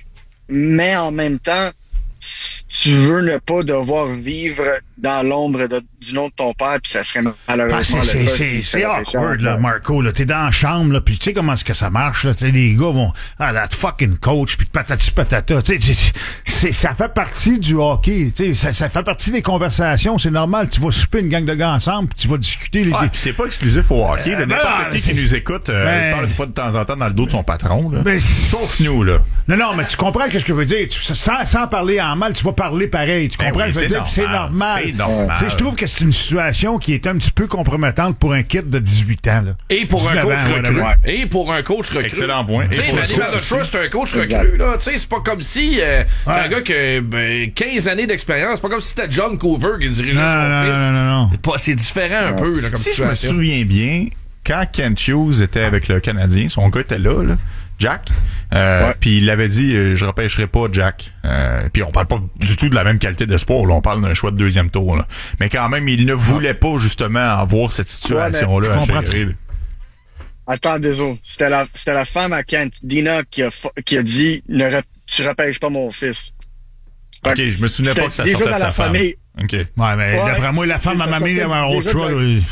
Mais en même temps, si tu veux ne pas devoir vivre dans l'ombre de, du nom de ton père, puis ça serait malheureusement ah, c'est, le c'est, cas. C'est, si c'est awkward, là, Marco. Là. T'es dans la chambre, là, puis tu sais comment est-ce que ça marche. Là, les gars vont « Ah, that fucking coach », puis patati patata. C'est, c'est, ça fait partie du hockey. Ça, ça fait partie des conversations. C'est normal. Tu vas souper une gang de gars ensemble, puis tu vas discuter. Les... Ah, c'est pas exclusif au hockey. Euh, N'importe ben, qui qui nous écoute euh, ben, parle une fois de temps en temps dans le dos de son patron. Là. Ben, sauf nous, là. Non, non, mais tu comprends ce que je veux dire. Tu, sans, sans parler en mal, tu vas parler pareil. Tu comprends? Ben oui, je veux dire, normal, c'est normal. C'est normal. Je trouve que c'est une situation qui est un petit peu compromettante pour un kid de dix-huit ans. Là. Et pour un coach ans, recru. Ouais. Et pour un coach recru. Excellent point. Tu sais, Manny Malhotra, c'est un coach recru. Là. Tu sais, c'est pas comme si euh, ouais. un gars qui a ben, quinze années d'expérience, c'est pas comme si c'était John Cooper qui dirigeait non, son non, fils. Non, non, non. C'est, pas, c'est différent un peu là, comme si situation. Si je me souviens bien, quand Kent Hughes était avec le Canadien, son gars était là, là Jack, euh, ouais. puis il avait dit euh, je repêcherai pas Jack. Euh, puis on parle pas du tout de la même qualité de sport, là, on parle d'un choix de deuxième tour. Là. Mais quand même, il ne voulait pas justement avoir cette situation-là ouais, à gérer. Attends, désolé. C'était la, c'était la femme à Kent, Dina, qui a, qui a dit ne rep- tu repêches pas mon fils. Ok, je me souvenais pas que ça sortait de sa femme. Famille. Ok. Ouais, mais ouais, d'après moi, la femme à mamie, à Ultra,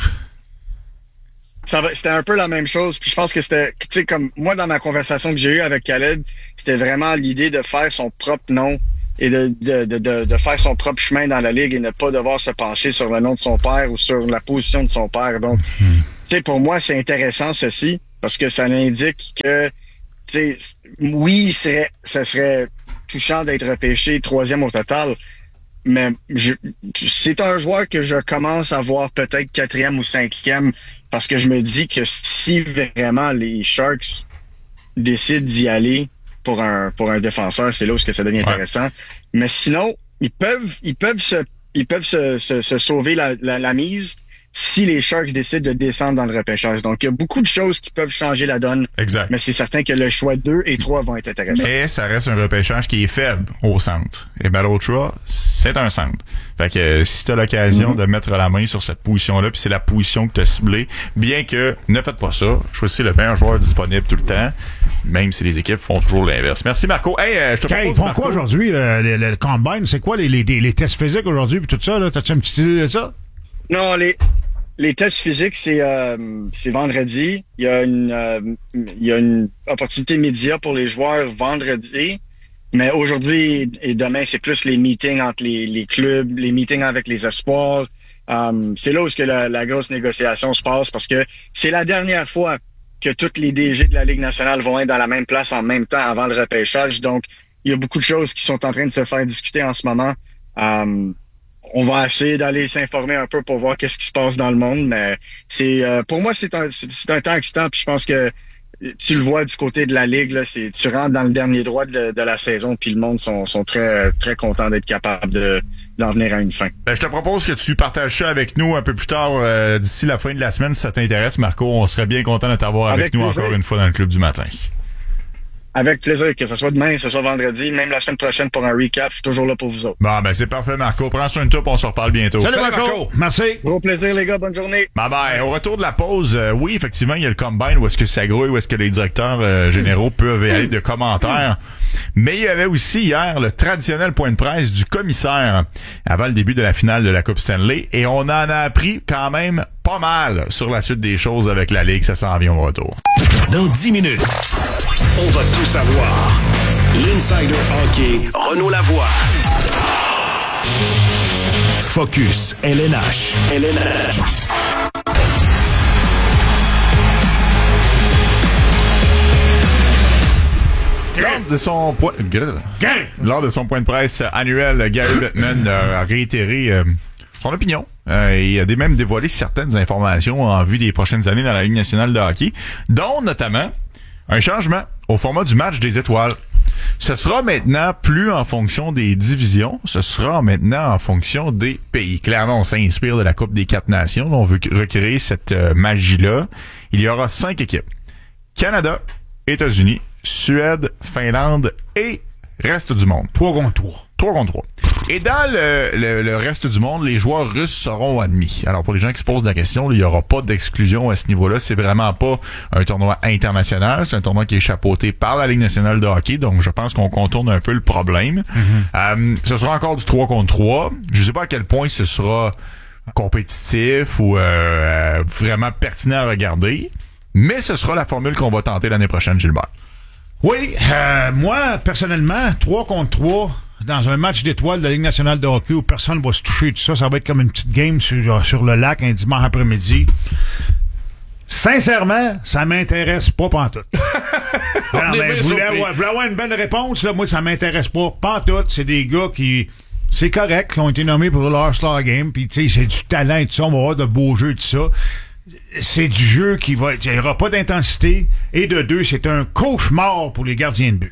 Ça va, c'était un peu la même chose. Puis je pense que c'était, tu sais, comme moi dans ma conversation que j'ai eue avec Khaled, c'était vraiment l'idée de faire son propre nom et de, de, de, de, de faire son propre chemin dans la ligue et ne pas devoir se pencher sur le nom de son père ou sur la position de son père. Donc, mm-hmm. tu sais, pour moi, c'est intéressant ceci parce que ça indique que, tu sais, oui, serait, ça serait touchant d'être repêché troisième au total. Mais je, c'est un joueur que je commence à voir peut-être quatrième ou cinquième parce que je me dis que si vraiment les Sharks décident d'y aller pour un pour un défenseur, c'est là où ce que ça devient ouais. intéressant. Mais sinon, ils peuvent ils peuvent se ils peuvent se, se, se sauver la, la, la mise si les Sharks décident de descendre dans le repêchage. Donc, il y a beaucoup de choses qui peuvent changer la donne. Exact. Mais c'est certain que le choix deux et trois vont être intéressants. Mais ça reste un repêchage qui est faible au centre. Et Balotra, c'est un centre. Fait que euh, si tu as l'occasion mm-hmm. de mettre la main sur cette position-là, puis c'est la position que tu as ciblée, bien que ne faites pas ça, choisissez le meilleur joueur disponible tout le temps, même si les équipes font toujours l'inverse. Merci Marco. Hey, euh, je te propose, Ils font Marco. Quoi aujourd'hui, le, le, le combine? C'est quoi les, les, les tests physiques aujourd'hui, puis tout ça? Là? T'as-tu une petite idée de ça? Non, les... Les tests physiques, c'est euh, c'est vendredi. Il y a une euh, il y a une opportunité média pour les joueurs vendredi. Mais aujourd'hui et demain, c'est plus les meetings entre les, les clubs, les meetings avec les espoirs. Um, c'est là où ce que la, la grosse négociation se passe parce que c'est la dernière fois que tous les D G de la Ligue nationale vont être dans la même place en même temps avant le repêchage. Donc, il y a beaucoup de choses qui sont en train de se faire discuter en ce moment. Um, On va essayer d'aller s'informer un peu pour voir qu'est-ce qui se passe dans le monde, mais c'est euh, pour moi c'est un c'est, c'est un temps excitant. Puis je pense que tu le vois du côté de la ligue là, c'est tu rentres dans le dernier droit de, de la saison, puis le monde sont sont très très contents d'être capables de d'en venir à une fin. Ben, je te propose que tu partages ça avec nous un peu plus tard euh, d'ici la fin de la semaine si ça t'intéresse, Marco. On serait bien content de t'avoir avec, avec nous plaisir. Encore une fois dans le club du matin. Avec plaisir, que ce soit demain, que ce soit vendredi, même la semaine prochaine pour un recap, je suis toujours là pour vous autres. Bon, ben c'est parfait, Marco. Prends soin de toi, on se reparle bientôt. Salut, Salut Marco. Marco. Merci. Gros plaisir, les gars. Bonne journée. Bye bye. Au retour de la pause, euh, oui, effectivement, il y a le combine où est-ce que ça grouille, où est-ce que les directeurs euh, généraux peuvent aller de commentaires. Mais il y avait aussi hier le traditionnel point de presse du commissaire avant le début de la finale de la Coupe Stanley. Et on en a appris quand même pas mal sur la suite des choses avec la Ligue. Ça s'en vient au retour. Dans dix minutes, on va tout savoir. L'Insider Hockey, Renaud Lavoie. Focus L N H. L N H. Lors de son point, lors de son point de presse annuel, Gary Bettman a réitéré euh, son opinion. Euh, et a même dévoilé certaines informations en vue des prochaines années dans la Ligue nationale de hockey, dont notamment un changement au format du match des étoiles. Ce sera maintenant plus en fonction des divisions, ce sera maintenant en fonction des pays. Clairement, on s'inspire de la Coupe des quatre nations. On veut recréer cette euh, magie-là. Il y aura cinq équipes. Canada, États-Unis, Suède, Finlande et reste du monde. Trois contre trois. Trois contre trois. Et dans le, le, le reste du monde, les joueurs russes seront admis. Alors, pour les gens qui se posent la question, il n'y aura pas d'exclusion à ce niveau-là. C'est vraiment pas un tournoi international. C'est un tournoi qui est chapeauté par la Ligue nationale de hockey. Donc, je pense qu'on contourne un peu le problème. Mm-hmm. Euh, ce sera encore du trois contre trois. Je sais pas à quel point ce sera compétitif ou euh, vraiment pertinent à regarder. Mais ce sera la formule qu'on va tenter l'année prochaine, Gilbert. Oui, euh, moi, personnellement, trois contre trois, dans un match d'étoiles de la Ligue nationale de hockey où personne ne va se toucher, tout ça, ça va être comme une petite game sur, sur le lac un dimanche après-midi. Sincèrement, ça m'intéresse pas pantoute. Non, mais vous voulez avoir, voulez avoir une bonne réponse, là, moi, ça m'intéresse pas pantoute. C'est des gars qui... C'est correct, qui ont été nommés pour leur Star Game, puis tu sais, c'est du talent et tout ça, on va avoir de beaux jeux et tout ça. C'est du jeu qui va... Il n'y aura pas d'intensité. Et de deux, c'est un cauchemar pour les gardiens de but.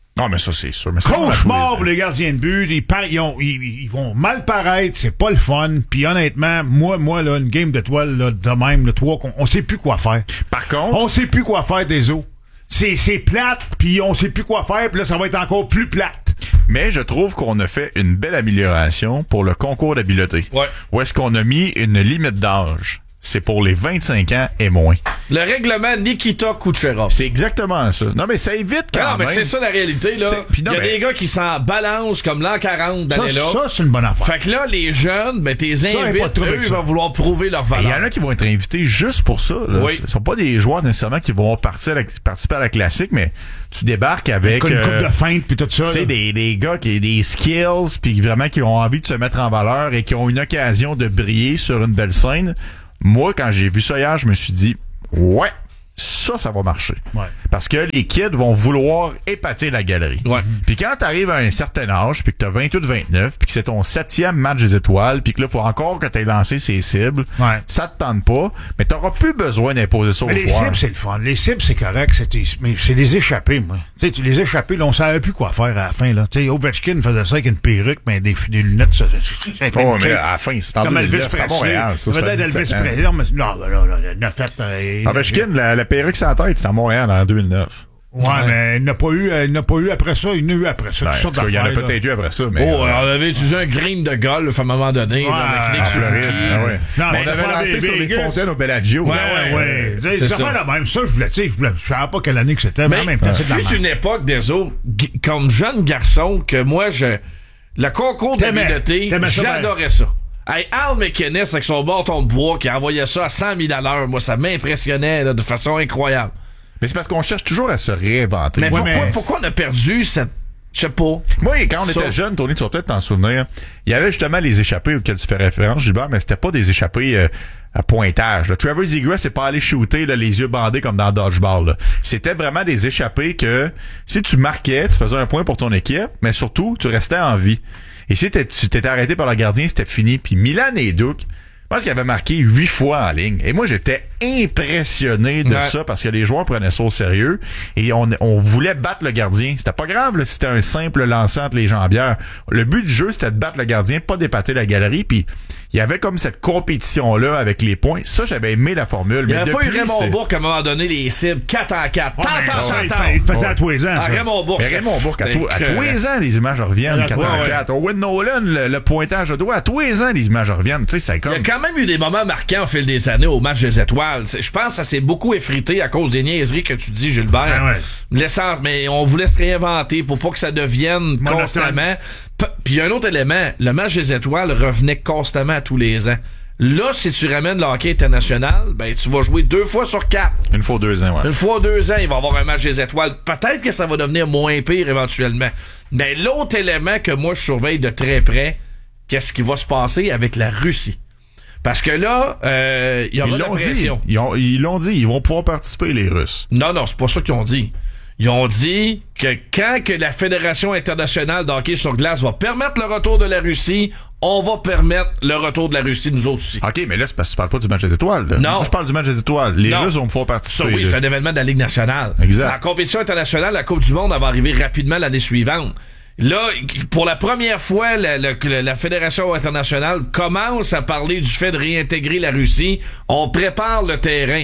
Non, mais ça, c'est sûr. Mais Cauchemar pour les gardiens de but. Ils, par... ils, ont... ils, ils vont mal paraître. C'est pas le fun. Puis honnêtement, moi, moi, là, une game de toile, là, de même, le trois, on sait plus quoi faire. Par contre... On sait plus quoi faire des eaux. C'est, c'est plate, puis on sait plus quoi faire, puis là, ça va être encore plus plate. Mais je trouve qu'on a fait une belle amélioration pour le concours d'habileté. Ouais. Où est-ce qu'on a mis une limite d'âge? C'est pour les vingt-cinq ans et moins. Le règlement Nikita Kucherov. C'est exactement ça. Non, mais ça évite quand non, même. mais c'est ça la réalité, là. Il y a mais... des gars qui s'en balancent comme l'an quarante d'année-là. Ça, ça, c'est une bonne affaire. Fait que là, les jeunes, ben, t'es invites, eux, ils vont vouloir prouver leur valeur. Il y en a qui vont être invités juste pour ça. Là. Oui. Ce sont pas des joueurs nécessairement qui vont partir à la, participer à la classique, mais tu débarques avec... Une coupe euh, de feinte puis tout ça. Tu sais, des, des gars qui ont des skills puis vraiment qui ont envie de se mettre en valeur et qui ont une occasion de briller sur une belle scène. Moi, quand j'ai vu ça hier, je me suis dit, ouais, ça, ça va marcher. Ouais. Parce que les kids vont vouloir épater la galerie. Ouais. Puis quand t'arrives à un certain âge, puis que t'as vingt-huit vingt-neuf, puis que c'est ton septième match des étoiles, puis que là, faut encore que t'aies lancé ces cibles, ouais. ça te tente pas, mais t'auras plus besoin d'imposer ça aux mais les joueurs. cibles, c'est le fun. Les cibles, c'est correct. C'est, mais c'est les échappés, moi. Tu sais, les échappés, là, on savait plus quoi faire à la fin, là. Tu sais, Ovechkin faisait ça avec une perruque, mais des, des lunettes, ça, c'est, oh, mais à la fin, c'est en comme deux mille Elvis neuf, c'est à Montréal. Ça, ça peut-être fait Elvis ans. Presley. Non, mais, non, non, non, il a fait, euh, Ovechkin, la, la perruque sur la tête, c'était à Montréal en deux mille neuf. Ouais, ouais, mais il n'a pas eu, il n'a pas eu après ça, il n'a eu après ça. Ben, toutes sortes il y en a d'affaires, peut-être là. eu après ça, mais. Oh, euh, on avait utilisé un green de golf à un moment donné, ouais, là, avec Nick en Suzuki. Floride, ah ouais. Non, on mais avait pas lancé des sur les Vegas. fontaines au Bellagio. Ouais, là. ouais, ouais. C'est C'est ça. ça la même. Ça, je voulais, tu sais, je voulais, je savais pas quelle année que c'était, mais, Mais en même temps, c'est de la fut merde. une époque des autres, g- comme jeune garçon, que moi, je, le concours T'aimais. d'habileté, T'aimais ça, j'adorais ça. Hey, Al McInnes avec son bâton de bois qui envoyait ça à cent mille à l'heure, moi, ça m'impressionnait là, de façon incroyable. Mais c'est parce qu'on cherche toujours à se réinventer. Mais, Ouais, pourquoi, mais- pourquoi on a perdu cette... Je sais pas. Moi, quand on Ça. était jeune, Tony, tu vas peut-être t'en souvenir, il y avait justement les échappées auxquelles tu fais référence, Gilbert, mais c'était pas des échappées euh, à pointage. Là. Trevor Zegras, c'est pas aller shooter là, les yeux bandés comme dans Dodgeball. Là. C'était vraiment des échappées que si tu marquais, tu faisais un point pour ton équipe, mais surtout, tu restais en vie. Et si t'es, tu t'étais arrêté par le gardien, c'était fini. Puis Milan et Duc, je pense qu'il avait marqué huit fois en ligne. Et moi, j'étais impressionné de ouais. ça parce que les joueurs prenaient ça au sérieux et on, on voulait battre le gardien. C'était pas grave là, si c'était un simple lancer entre les jambières. Le but du jeu, c'était de battre le gardien, pas d'épater la galerie. Puis il y avait comme cette compétition-là avec les points. Ça, j'avais aimé la formule. Il n'y mais avait pas eu depuis, Raymond c'est... Bourque à un moment donné, les cibles quatre en quatre. Ouais, mais Tant, ça, tant, il tant, fait- il faisait Ouais. à tous les ans, Ah, ça. Raymond Bourque. Mais Raymond Bourque, à, c'était tous- à tous écœurant. les ans, les images reviennent, Ouais, quatre en ouais. quatre. Owen Nolan, le, le pointage de doigt, à tous les ans, les images reviennent. Tu sais, c'est Il y comme... a quand même eu des moments marquants au fil des années au match des étoiles. C'est- Je pense que ça s'est beaucoup effrité à cause des niaiseries que tu dis, Gilbert. Ah ouais. Laissant, mais on voulait se réinventer pour pas que ça devienne Monotone. constamment. P- Puis il y a un autre élément, le match des étoiles revenait constamment à tous les ans. Là, si tu ramènes le hockey international, ben tu vas jouer deux fois sur quatre. Une fois deux ans, ouais. Une fois deux ans, il va y avoir un match des étoiles. Peut-être que ça va devenir moins pire éventuellement. Mais l'autre élément que moi je surveille de très près, qu'est-ce qui va se passer avec la Russie? Parce que là, euh, il y aura Ils de la l'ont dit. pression. Ils, ont, ils l'ont dit. Ils vont pouvoir participer, les Russes. Non, non, c'est pas ça qu'ils ont dit. Ils ont dit que quand que la Fédération internationale de hockey sur glace va permettre le retour de la Russie, on va permettre le retour de la Russie, nous autres aussi. OK, mais là, c'est parce que tu parles pas du match des étoiles. Là. Non. Moi, je parle du match des étoiles. Les Non. Russes vont pouvoir Ça, participer. oui, là. c'est un événement de la Ligue nationale. Exact. La compétition internationale, la Coupe du Monde, elle va arriver rapidement l'année suivante. Là, pour la première fois, la, la, la Fédération internationale commence à parler du fait de réintégrer la Russie. On prépare le terrain.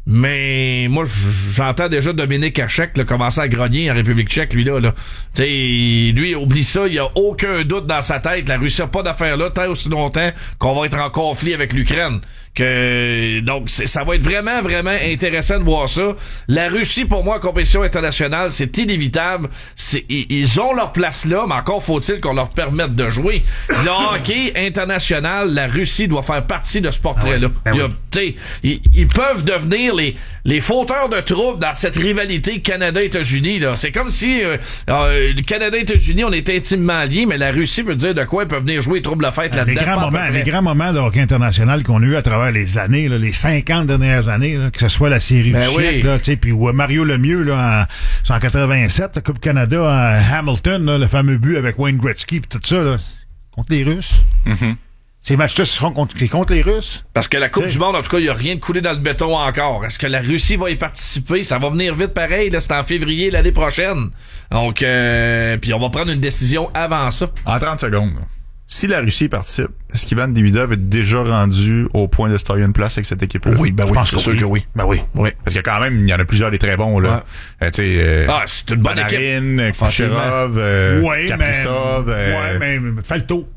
Mais moi, j'entends déjà Dominique Hachek là, commencer à grogner en République tchèque, lui là. là. Tu sais, lui, oublie ça, il y a aucun doute dans sa tête. La Russie n'a pas d'affaires là tant aussi longtemps qu'on va être en conflit avec l'Ukraine. Que donc c'est, ça va être vraiment vraiment intéressant de voir ça. La Russie pour moi en compétition internationale c'est inévitable. C'est, ils, ils ont leur place là, mais encore faut-il qu'on leur permette de jouer. Le hockey international, la Russie doit faire partie de ce portrait-là. Ah oui. Ben Il y a, tu sais, ils, ils peuvent devenir les les fauteurs de troubles dans cette rivalité Canada-États-Unis là. C'est comme si euh, euh, le Canada-États-Unis on était intimement liés, mais la Russie veut dire de quoi ils peuvent venir jouer trouble la fête Les là-dedans. grands pas à peu moments, près. les grands moments de hockey international qu'on a eu à travers les années, là, les cinquante dernières années, là, que ce soit la série Ben du oui. siècle, là, tu sais, puis où Mario Lemieux, là, en, en quatre-vingt-sept, la Coupe Canada à Hamilton, là, le fameux but avec Wayne Gretzky, puis tout ça, là, contre les Russes. Mhm. Tu Ces matchs-là seront contre, contre les Russes? Parce que la Coupe T'sais. du Monde, en tout cas, il n'y a rien de coulé dans le béton encore. Est-ce que la Russie va y participer? Ça va venir vite pareil, là, c'est en février l'année prochaine. Donc, euh, puis on va prendre une décision avant ça. En trente secondes, là. Si la Russie participe, est-ce qu'Ivan Demidov est déjà rendu au point de se tailler une place avec cette équipe-là? Oui, ben Je oui, pense c'est que sûr oui. que oui. Ben oui. Oui. Parce que quand même, il y en a plusieurs des très bons, là. Ouais. Euh, tu sais, euh, Ah, c'est une bonne Panarin, équipe. Kucherov, euh, ouais, Kaprizov, mais, euh, ouais, mais fais le tour.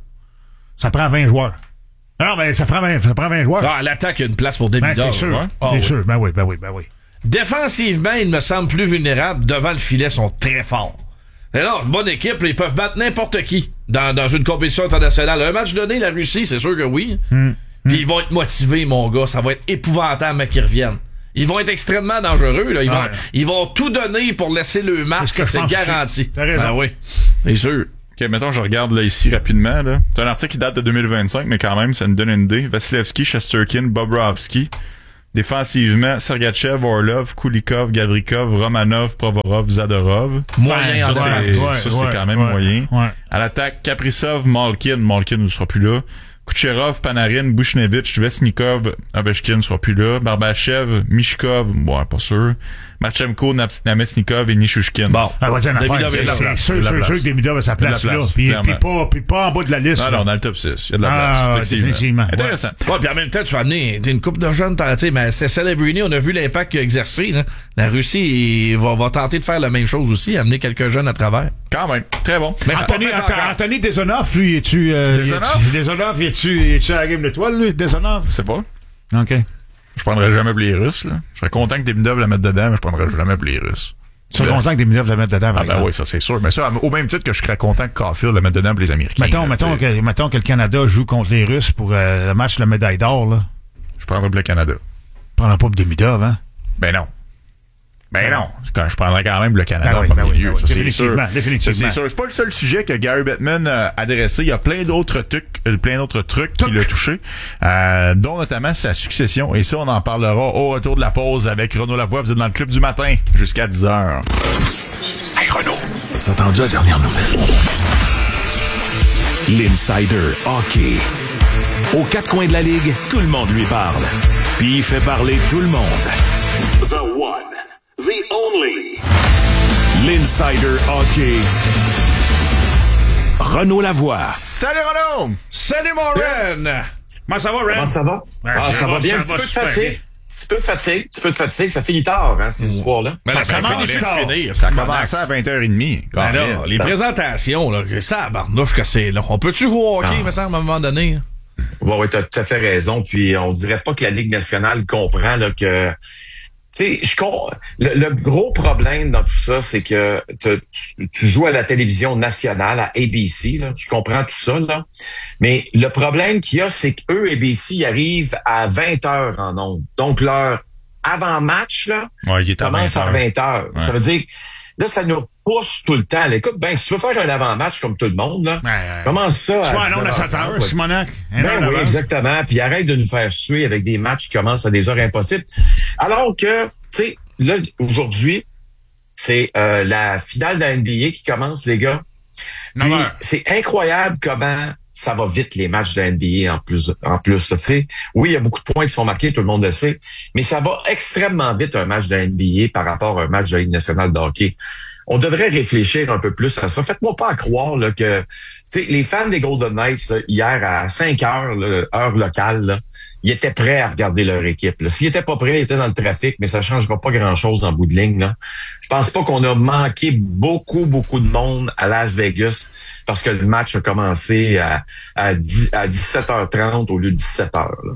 Ça prend vingt joueurs. Non, mais ça prend vingt, ça prend vingt joueurs. Ah, à l'attaque, il y a une place pour ben, Demidov. c'est sûr. Ouais. Ah, c'est oui. sûr. Ben oui, ben oui, ben oui. Défensivement, ils me semblent plus vulnérables. Devant le filet, ils sont très forts. Et là, bonne équipe, là, ils peuvent battre n'importe qui dans, dans une compétition internationale. Un match donné, la Russie, c'est sûr que oui. Mm. Puis ils vont être motivés, mon gars. Ça va être épouvantable, mais qu'ils reviennent. Ils vont être extrêmement dangereux. Là. Ils, Ah, vont, ouais. ils vont tout donner pour laisser le match. C'est ce que je C'est pense garanti. aussi. T'as raison. Ben oui, c'est sûr. OK, mettons, je regarde là ici rapidement. Là. C'est un article qui date de deux mille vingt-cinq, mais quand même, ça nous donne une idée. Vasilevski, Shesterkin, Bobrovski. Défensivement, Sergachev, Orlov, Kulikov, Gavrikov, Romanov, Provorov, Zadorov. Moyen en ça, défense. c'est, ouais, ça, c'est ouais, quand même ouais, moyen. ouais. À l'attaque, Kaprizov, Malkin. Malkin ne sera plus là. Kucherov, Panarin, Bushnevich, Vesnikov, Ovechkin ne sera plus là. Barbachev, Mishkov, bon, pas sûr. Marchenko, Namestnikov et Nishushkin. Bon. Ah, on va dire une affaire. Demidov est C'est là. c'est sûr, Il y a de la sûr, place. sûr que Demidov a sa Il y a de la place là. place, Puis, clairement. puis pas, puis pas en bas de la liste. Non, là. non, dans le top six. Il y a de la Ah, place. définitivement. Intéressant. Ouais, puis en même temps, tu vas amener t'es une coupe de jeunes, t'as- tu sais, mais c'est Celebrini, on a vu l'impact qu'il a exercé. Là. La Russie il va, va tenter de faire la même chose aussi, amener quelques jeunes à travers. Quand même. Très bon. Mais c'est pas Anthony, fait Anthony, encore. Anthony Desonoff, lui, es-tu... Euh, Desonoff? es-tu- Desonoff, es-tu es-tu à la game d'étoile, lui, Desonoff? Je sais pas. OK. Je prendrais jamais pour les Russes, là. Je serais content que Demidov la mette dedans, mais je prendrais jamais pour les Russes. Tu serais content que Demidov le mette dedans, par Ah ben exemple. oui, ça c'est sûr. Mais ça, au même titre que je serais content que Caulfield le mette dedans pour les Américains. Mettons, là, mettons, t'sais. que, mettons que le Canada joue contre les Russes pour euh, le match de la médaille d'or, là. Je prendrais pour le Canada. Prendra pas pour Demidov, hein? Ben non. Ben Ben non. Quand je prendrais quand même le Canada Ben oui, en premier ben oui, lieu. ben oui. Ça, c'est Définitivement, sûr. définitivement. Ça, c'est sûr. C'est pas le seul sujet que Gary Bettman a adressé. Il y a plein d'autres trucs, euh, plein d'autres trucs qui l'ont touché, euh, dont notamment sa succession. Et ça, on en parlera au retour de la pause avec Renaud Lavoie. Vous êtes dans le club du matin jusqu'à dix heures. Hey Renaud, t'as entendu la dernière nouvelle? L'Insider Hockey. Aux quatre coins de la ligue, tout le monde lui parle. Puis il fait parler tout le monde. The one, the only. L'Insider Hockey. Renaud Lavoie. Salut Renaud! Salut mon Ren! Comment ça va, Ren? Comment ça va? Ben, Ah, ça va bien. Un petit peu de super fatigue. bien. Un petit peu de fatigue. Un petit peu de fatigue. Ça finit tard, hein, ces histoires-là. Ben là, ça commence finit plus de tard. finir. Ça a Simonac. commencé à vingt heures trente. Ben là, les présentations, là, c'est à barnouche que c'est là. On peut-tu jouer au hockey, Ah. me semble, à un moment donné? Bon, oui, t'as tout à fait raison. Puis on dirait pas que la Ligue nationale comprend là, que. Tu sais, je com- le, le gros problème dans tout ça, c'est que te- tu, tu joues à la télévision nationale, à A B C, là. Je comprends tout ça, là. Mais le problème qu'il y a, c'est qu'eux, A B C, ils arrivent à vingt heures en ondes. Donc, leur avant-match, là, Ouais, il est à commence vingt à heures. vingt heures. Ouais. Ça veut dire, là, ça nous pousse tout le temps. Là, écoute, ben, si tu veux faire un avant-match comme tout le monde, là, Ouais, ouais. commence ça Tu à vois un nom à sept dix-neuf heures heures, trente, Simonac? Un ben heure oui, d'avance. exactement. Puis arrête de nous faire suer avec des matchs qui commencent à des heures impossibles. Alors que, tu sais, là, aujourd'hui, c'est euh, la finale de la N B A qui commence, les gars. neuf Puis, heures. c'est incroyable comment ça va vite, les matchs de la N B A en plus. En plus, tu sais. Oui, il y a beaucoup de points qui sont marqués, tout le monde le sait, mais ça va extrêmement vite, un match de la N B A par rapport à un match de la Ligue nationale de hockey. On devrait réfléchir un peu plus à ça. Faites-moi pas à croire là, que tu sais, les fans des Golden Knights, là, hier à cinq heures, là, heure locale, là, ils étaient prêts à regarder leur équipe. là. S'ils étaient pas prêts, ils étaient dans le trafic, mais ça changera pas grand-chose en bout de ligne. Là. Je pense pas qu'on a manqué beaucoup, beaucoup de monde à Las Vegas parce que le match a commencé à, à, dix, à dix-sept heures trente au lieu de dix-sept heures. Là.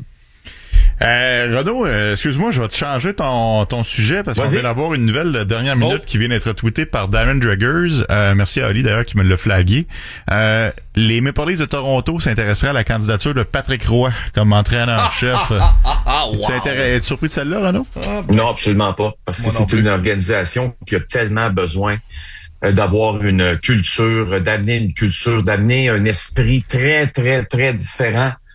Euh, Renaud, euh, excuse-moi, je vais te changer ton, ton sujet parce qu'on Vas-y. vient d'avoir une nouvelle de dernière minute Oh. qui vient d'être tweetée par Darren Draggers. Euh, merci à Ali d'ailleurs qui me l'a flagué. Euh, les Maple Leafs de Toronto s'intéresseraient à la candidature de Patrick Roy comme entraîneur-chef. Ah, ah, wow. Tu es intéressé- es-tu surpris de celle-là, Renaud? Non, absolument pas. Parce que Moi non c'est plus. une organisation qui a tellement besoin euh, d'avoir une culture, euh, d'amener une culture, d'amener un esprit très, très, très différent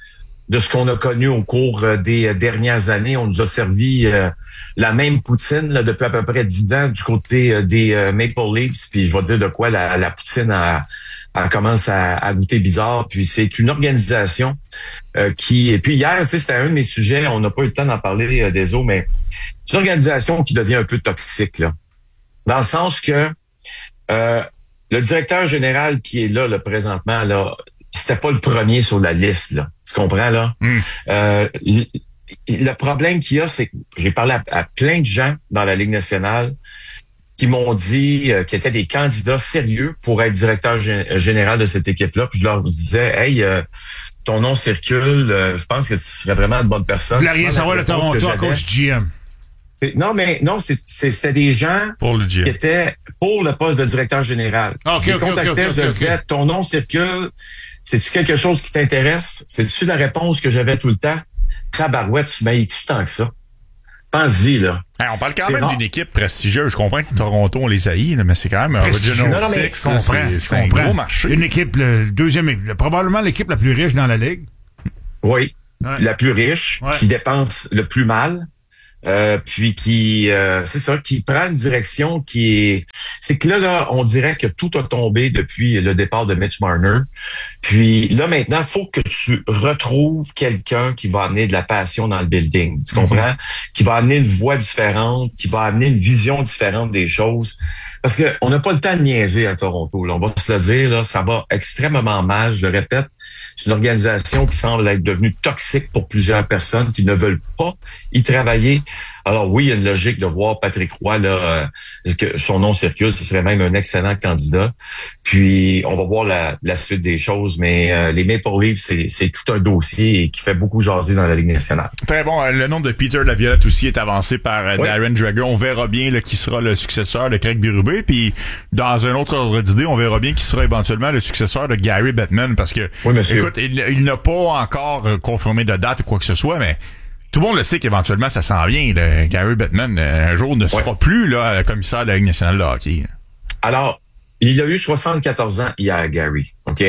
de ce qu'on a connu au cours des dernières années. On nous a servi euh, la même poutine là, depuis à peu près dix ans du côté euh, des euh, Maple Leafs. Puis je vais dire de quoi la, la poutine a, a commence à, à goûter bizarre. Puis c'est une organisation euh, qui... Et puis hier, tu sais, c'était un de mes sujets. On n'a pas eu le temps d'en parler euh, des autres, mais c'est une organisation qui devient un peu toxique, là. Dans le sens que euh, le directeur général qui est là, là présentement, là, c'était pas le premier sur la liste, là. Tu comprends, là? Mm. Euh, le, le problème qu'il y a, c'est que j'ai parlé à, à plein de gens dans la Ligue nationale qui m'ont dit euh, qu'ils étaient des candidats sérieux pour être directeur gé- général de cette équipe-là. Puis je leur disais, hey, euh, ton nom circule, euh, je pense que tu serais vraiment une bonne personne. Vous voulez rien savoir de Toronto à cause du G M. Non, mais non, c'est, c'est, c'est des gens pour le G M. qui étaient pour le poste de directeur général. Okay, je les okay, contactais, okay, okay, je leur okay. disais, ton nom circule, c'est-tu quelque chose qui t'intéresse? C'est-tu la réponse que j'avais tout le temps? Tabarouette, tu m'haïs-tu tant que ça? Pense-y, là. Hey, on parle quand c'est même rare. d'une équipe prestigieuse. Je comprends que Toronto, on les haït, là, mais c'est quand même un Original Non, non, mais Six. Je là, comprends, c'est je c'est un comprends. gros marché. Une équipe, le deuxième, le- probablement l'équipe la plus riche dans la Ligue. Oui. Ouais. La plus riche, Ouais. qui dépense le plus mal. Euh, puis qui, euh, c'est ça, qui prend une direction qui est... C'est que là, là, on dirait que tout a tombé depuis le départ de Mitch Marner. Puis là, maintenant, il faut que tu retrouves quelqu'un qui va amener de la passion dans le building. Tu comprends? Mm-hmm. Qui va amener une voix différente, qui va amener une vision différente des choses. Parce que on n'a pas le temps de niaiser à Toronto. Là. On va se le dire, là, ça va extrêmement mal. Je le répète, c'est une organisation qui semble être devenue toxique pour plusieurs personnes qui ne veulent pas y travailler. Alors oui, il y a une logique de voir Patrick Roy, là, euh, que son nom circule, ce serait même un excellent candidat. Puis on va voir la, la suite des choses, mais euh, les Maple Leafs, c'est, c'est tout un dossier qui fait beaucoup jaser dans la Ligue nationale. Très bon. Le nom de Peter Laviolette aussi est avancé par euh, oui. Darren Dreger. On verra bien là, qui sera le successeur de Craig Berube. Puis dans un autre ordre d'idée, on verra bien qui sera éventuellement le successeur de Gary Bettman, parce que oui, monsieur. écoute, il, il n'a pas encore confirmé de date ou quoi que ce soit, mais tout le monde le sait qu'éventuellement, ça s'en vient. Là. Gary Bettman, un jour, ne sera ouais. plus là, le commissaire de la Ligue nationale de hockey. Alors, il a eu soixante-quatorze ans hier, Gary. OK?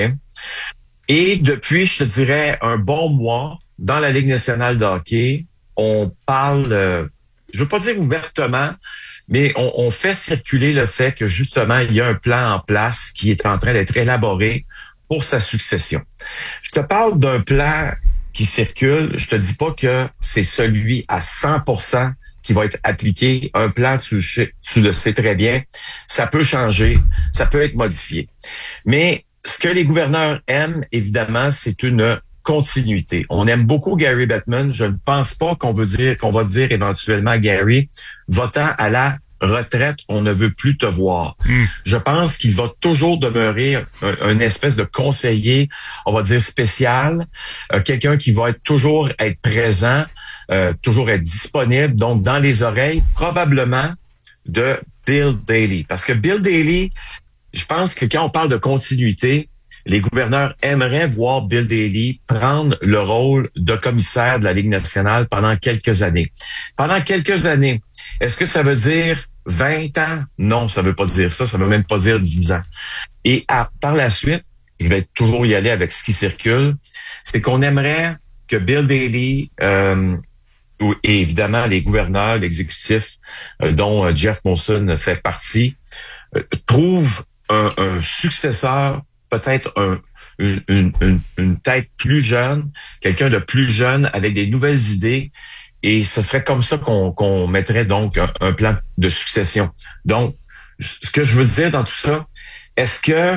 Et depuis, je te dirais, un bon mois, dans la Ligue nationale de hockey, on parle, euh, je veux pas dire ouvertement, mais on, on fait circuler le fait que, justement, il y a un plan en place qui est en train d'être élaboré pour sa succession. Je te parle d'un plan qui circule, je te dis pas que c'est celui à cent pour cent qui va être appliqué. Un plan, tu, tu le sais très bien, ça peut changer, ça peut être modifié. Mais ce que les gouverneurs aiment, évidemment, c'est une continuité. On aime beaucoup Gary Bettman. Je ne pense pas qu'on veut dire, qu'on va dire éventuellement à Gary, votant à la retraite, on ne veut plus te voir. Mm. Je pense qu'il va toujours demeurer un, un espèce de conseiller, on va dire spécial, euh, quelqu'un qui va être toujours être présent, euh, toujours être disponible, donc dans les oreilles, probablement de Bill Daly. Parce que Bill Daly, je pense que quand on parle de continuité, les gouverneurs aimeraient voir Bill Daly prendre le rôle de commissaire de la Ligue nationale pendant quelques années. Pendant quelques années, est-ce que ça veut dire vingt ans? Non, ça veut pas dire ça. Ça veut même pas dire dix ans. Et à, par la suite, je vais toujours y aller avec ce qui circule, c'est qu'on aimerait que Bill Daly, euh, et évidemment les gouverneurs, l'exécutif, euh, dont euh, Jeff Molson fait partie, euh, trouvent un, un successeur, peut-être un, une, une, une, une tête plus jeune, quelqu'un de plus jeune avec des nouvelles idées. Et ce serait comme ça qu'on, qu'on mettrait donc un, un plan de succession. Donc, ce que je veux dire dans tout ça, est-ce que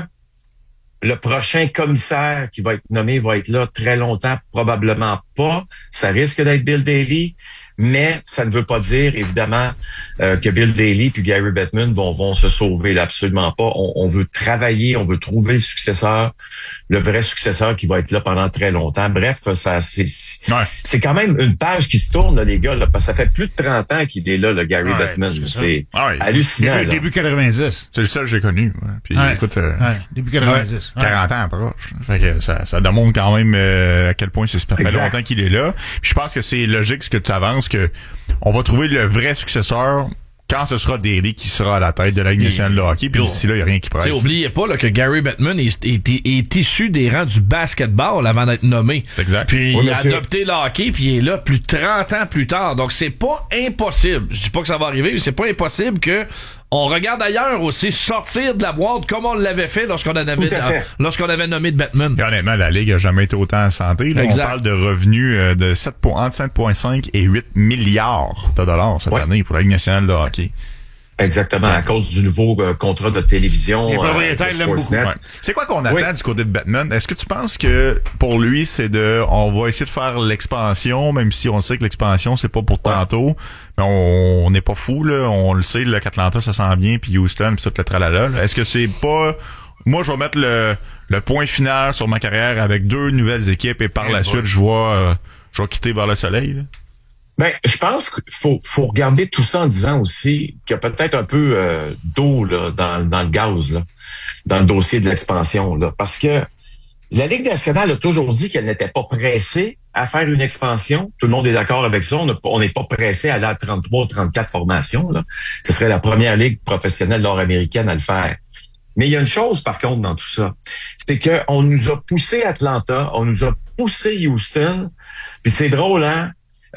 le prochain commissaire qui va être nommé va être là très longtemps? Probablement pas. Ça risque d'être Bill Daly. Mais ça ne veut pas dire, évidemment, euh, que Bill Daly puis Gary Bettman vont, vont se sauver. Là, absolument pas. On, on veut travailler, on veut trouver le successeur, le vrai successeur qui va être là pendant très longtemps. Bref, ça c'est ouais. c'est quand même une page qui se tourne, là, les gars, là, parce que ça fait plus de trente ans qu'il est là, le Gary ouais, Bettman. C'est, c'est ouais. hallucinant. Début, début quatre-vingt-dix. C'est le seul que j'ai connu. Ouais. Puis ouais. écoute, euh, ouais. début quatre-vingt-dix. Ouais. quarante ans proche. Fait que ça, ça démontre quand même euh, à quel point c'est super longtemps qu'il est là. Puis je pense que c'est logique ce que tu avances, que on va trouver le vrai successeur quand ce sera Daly qui sera à la tête de la Ligue nationale de hockey, puis d'ici là, il n'y a rien qui presse. Oubliez pas là, que Gary Bettman est, est, est, est issu des rangs du basketball avant d'être nommé. C'est exact. Puis oui, il a monsieur. adopté le hockey, puis il est là plus de trente ans plus tard. Donc c'est pas impossible. Je dis pas que ça va arriver, mais c'est pas impossible que on regarde ailleurs aussi sortir de la boîte comme on l'avait fait lorsqu'on avait, lorsqu'on avait nommé de Bettman. Et honnêtement, la Ligue a jamais été autant en santé. Là, on parle de revenus euh, de sept, entre sept virgule cinq et huit milliards de dollars cette ouais. année pour la Ligue nationale de hockey. Exactement, à cause du nouveau euh, contrat de télévision. Les propriétaires euh, l'aiment beaucoup. Ouais. C'est quoi qu'on attend oui. du côté de Bettman? Est-ce que tu penses que pour lui, c'est de on va essayer de faire l'expansion, même si on sait que l'expansion, c'est pas pour tantôt, mais on n'est pas fou, là. On le sait, là, qu'Atlanta, ça sent bien, puis Houston, puis tout le tralala. Là. Est-ce que c'est pas. Moi, je vais mettre le, le point final sur ma carrière avec deux nouvelles équipes et par Et la bon. suite, je vais, euh, je vais quitter vers le soleil, là. Ben, je pense qu'il faut, faut regarder tout ça en disant aussi qu'il y a peut-être un peu euh, d'eau là, dans, dans le gaz, là, dans le dossier de l'expansion. Là, parce que la Ligue nationale a toujours dit qu'elle n'était pas pressée à faire une expansion. Tout le monde est d'accord avec ça. On n'est pas pressé à aller à trente-trois, trente-quatre formations. Là. Ce serait la première ligue professionnelle nord-américaine à le faire. Mais il y a une chose, par contre, dans tout ça. C'est qu'on nous a poussé Atlanta, on nous a poussé Houston. Puis c'est drôle, hein?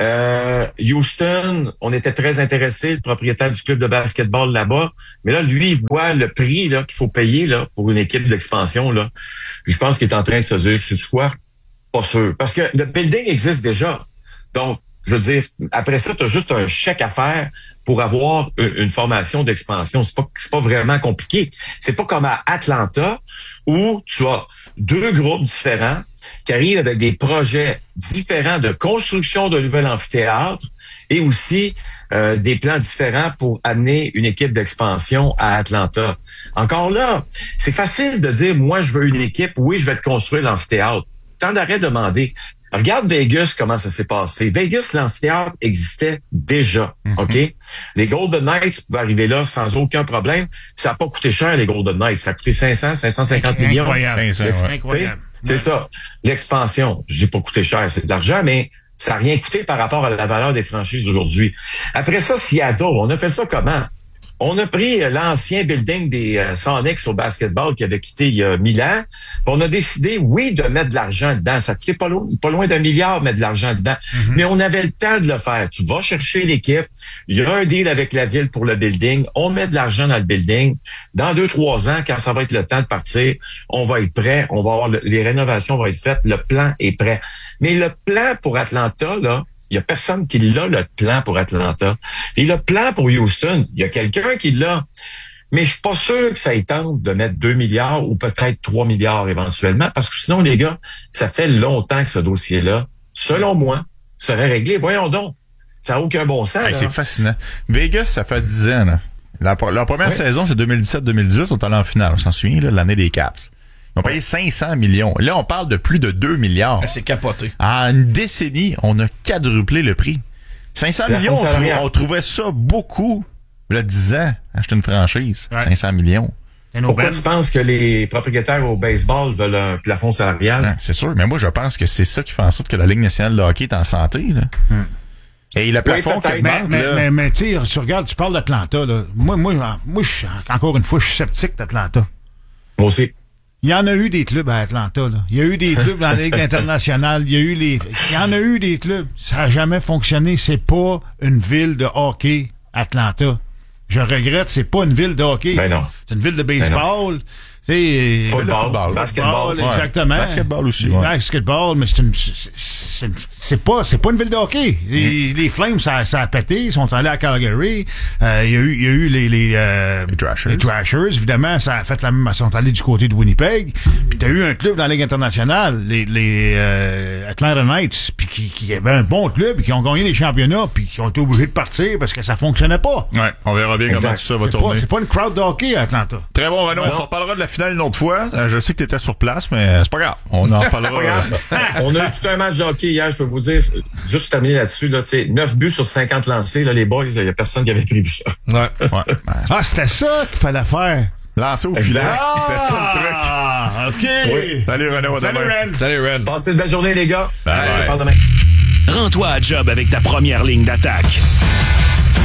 Euh, Houston, on était très intéressés, le propriétaire du club de basketball là-bas. Mais là, lui, il voit le prix là qu'il faut payer là pour une équipe d'expansion. Là. Puis je pense qu'il est en train de se dire, c'est quoi? Pas sûr. Parce que le building existe déjà. Donc, je veux dire, après ça, tu as juste un chèque à faire pour avoir une, une formation d'expansion. C'est pas, c'est pas vraiment compliqué. C'est pas comme à Atlanta où tu as deux groupes différents qui arrivent avec des projets différents de construction de nouvel amphithéâtre et aussi euh, des plans différents pour amener une équipe d'expansion à Atlanta. Encore là, c'est facile de dire, moi, je veux une équipe, oui, je vais te construire l'amphithéâtre. Tant d'arrêt demander. Regarde Vegas, comment ça s'est passé. Vegas, l'amphithéâtre existait déjà, mm-hmm. OK? Les Golden Knights pouvaient arriver là sans aucun problème. Ça n'a pas coûté cher, les Golden Knights. Ça a coûté cinq cents, cinq cent cinquante millions. Incroyable. cinq cents, ouais. Incroyable. C'est ouais. ça. L'expansion, je dis pas coûté cher, c'est de l'argent, mais ça n'a rien coûté par rapport à la valeur des franchises d'aujourd'hui. Après ça, Seattle, on a fait ça comment? On a pris l'ancien building des euh, Sonics au basketball qui avait quitté il y a mille ans. Puis on a décidé, oui, de mettre de l'argent dedans. Ça coûtait pas loin, pas loin d'un milliard mettre de l'argent dedans. Mm-hmm. Mais on avait le temps de le faire. Tu vas chercher l'équipe. Il y a un deal avec la ville pour le building. On met de l'argent dans le building. Dans deux, trois ans, quand ça va être le temps de partir, on va être prêt. On va avoir le, les rénovations vont être faites. Le plan est prêt. Mais le plan pour Atlanta, là, il y a personne qui l'a, le plan pour Atlanta. Et le plan pour Houston, il y a quelqu'un qui l'a. Mais je suis pas sûr que ça y tente de mettre deux milliards ou peut-être trois milliards éventuellement, parce que sinon, les gars, ça fait longtemps que ce dossier-là, selon moi, serait réglé. Voyons donc. Ça n'a aucun bon sens. Hey, c'est fascinant. Vegas, ça fait dix ans. Là. La, la première oui. saison, c'est deux mille dix-sept deux mille dix-huit. On est allé en finale. On s'en souvient, là, l'année des Caps. Ils ont payé cinq cents millions. Là, on parle de plus de deux milliards. C'est capoté. En une décennie, on a quadruplé le prix. cinq cents millions, on, trou- on trouvait ça beaucoup. Là, dix ans, acheter une franchise. Ouais. cinq cents millions. Pourquoi tu penses que les propriétaires au baseball veulent un plafond salarial? Non, c'est sûr. Mais moi, je pense que c'est ça qui fait en sorte que la Ligue nationale de hockey est en santé. Là. Hmm. Et le plafond oui, qui augmente, mais, là... mais, mais tu sais, tu regardes, tu parles d'Atlanta. Là. Moi, moi, moi je, encore une fois, je suis sceptique d'Atlanta. Moi aussi. Il y en a eu des clubs à Atlanta. Là. Il y a eu des clubs dans la Ligue internationale. Il y a eu les. Il y en a eu des clubs. Ça n'a jamais fonctionné. C'est pas une ville de hockey, Atlanta. Je regrette, c'est pas une ville de hockey. Ben non. C'est une ville de baseball. Ben C'est football, football, basketball, exactement. Ouais. Basketball aussi. Ouais. Basketball, mais c'est une, c'est, c'est pas, c'est pas une ville de hockey. Les, les Flames, ça, ça a pété. Ils sont allés à Calgary. Euh, il y a eu, il y a eu les, les, euh, les Thrashers. Les Thrashers, évidemment, ça a fait la même. Ils sont allés du côté de Winnipeg. Puis t'as eu un club dans la Ligue internationale, les, les euh, Atlanta Knights, puis qui, qui avait un bon club, qui ont gagné les championnats, puis qui ont été obligés de partir parce que ça fonctionnait pas. Ouais, on verra bien exact. Comment tout ça va c'est tourner. Pas, c'est pas une crowd de hockey à Atlanta. Très bon, Renaud. Ouais, on s'en reparlera de la finale une autre fois. Euh, je sais que tu étais sur place, mais c'est pas grave. On en reparlera. On a eu tout un match de hockey hier, je peux vous dire. Juste terminer là-dessus, là, neuf buts sur cinquante lancés. Là, les boys, il n'y a personne qui avait prévu ça. Ouais. ouais. Ah, c'était ça qu'il fallait faire. Lancer au filet. Ah, c'était ça le truc. Ah, OK. Oui. Salut, Renaud. Salut, Ren. Salut, Ren. Passez une belle journée, les gars. Bye. On se parle demain. Rends-toi à job avec ta première ligne d'attaque.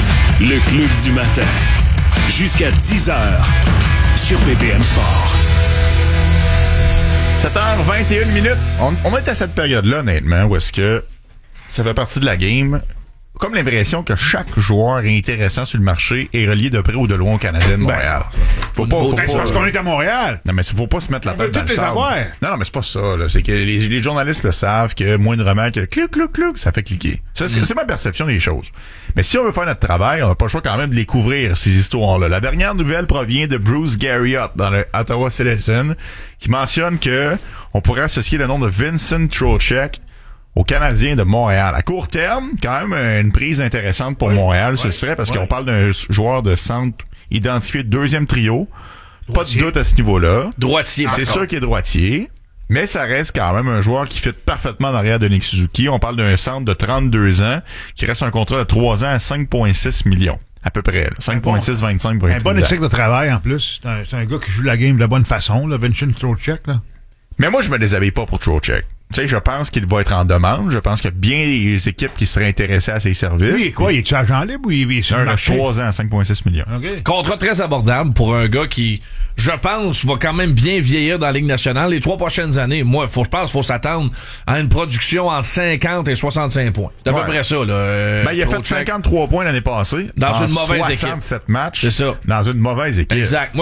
Le Club du matin. Jusqu'à dix heures sur B P M Sport. sept heures vingt et une minutes. On, on est à cette période-là, honnêtement, où est-ce que ça fait partie de la game. Comme l'impression que chaque joueur intéressant sur le marché est relié de près ou de loin au Canadien de Montréal. Faut pas, faut Ben, c'est pas, parce qu'on est à Montréal. non, mais faut pas se mettre la On tête veut dans toutes le les sable. avoir. Non, non, mais c'est pas ça, là. C'est que les, les journalistes le savent que moindrement que clic, clic, clic, ça fait cliquer. Ça, c'est, mm. c'est ma perception des choses. Mais si on veut faire notre travail, on n'a pas le choix quand même de découvrir ces histoires-là. La dernière nouvelle provient de Bruce Garriott dans le Ottawa Citizen, qui mentionne que on pourrait associer le nom de Vincent Trocheck aux Canadiens de Montréal. À court terme, quand même une prise intéressante pour oui, Montréal, oui, ce serait parce oui. qu'on parle d'un joueur de centre identifié deuxième trio. Droitier. Pas de doute à ce niveau-là. Droitier. C'est encore. sûr qu'il est droitier, mais ça reste quand même un joueur qui fit parfaitement dans l'arrière de Nick Suzuki. On parle d'un centre de trente-deux ans qui reste un contrat de trois ans à cinq virgule six millions. À peu près. là. cinq virgule six vingt-cinq pour Un être bon exact. éthique de travail en plus. C'est un, c'est un gars qui joue la game de la bonne façon, là, Vincent Trocheck, là. Mais moi, je me déshabille pas pour Trocheck. Tu sais, je pense qu'il va être en demande. Je pense qu'il y a bien des équipes qui seraient intéressées à ses services. Lui, quoi, il est-tu agent libre ou il est sur Un le reste marché? trois ans à cinq virgule six millions. OK. Contrat très abordable pour un gars qui, je pense, va quand même bien vieillir dans la Ligue nationale les trois prochaines années. Moi, faut, je pense qu'il faut s'attendre à une production entre cinquante et soixante-cinq points. C'est à Ouais. peu près ça, là. Euh, Ben, il a fait Trocheck. cinquante-trois points l'année passée. Dans en une mauvaise équipe. soixante-sept matchs. C'est ça. Dans une mauvaise équipe. Exact. Moi,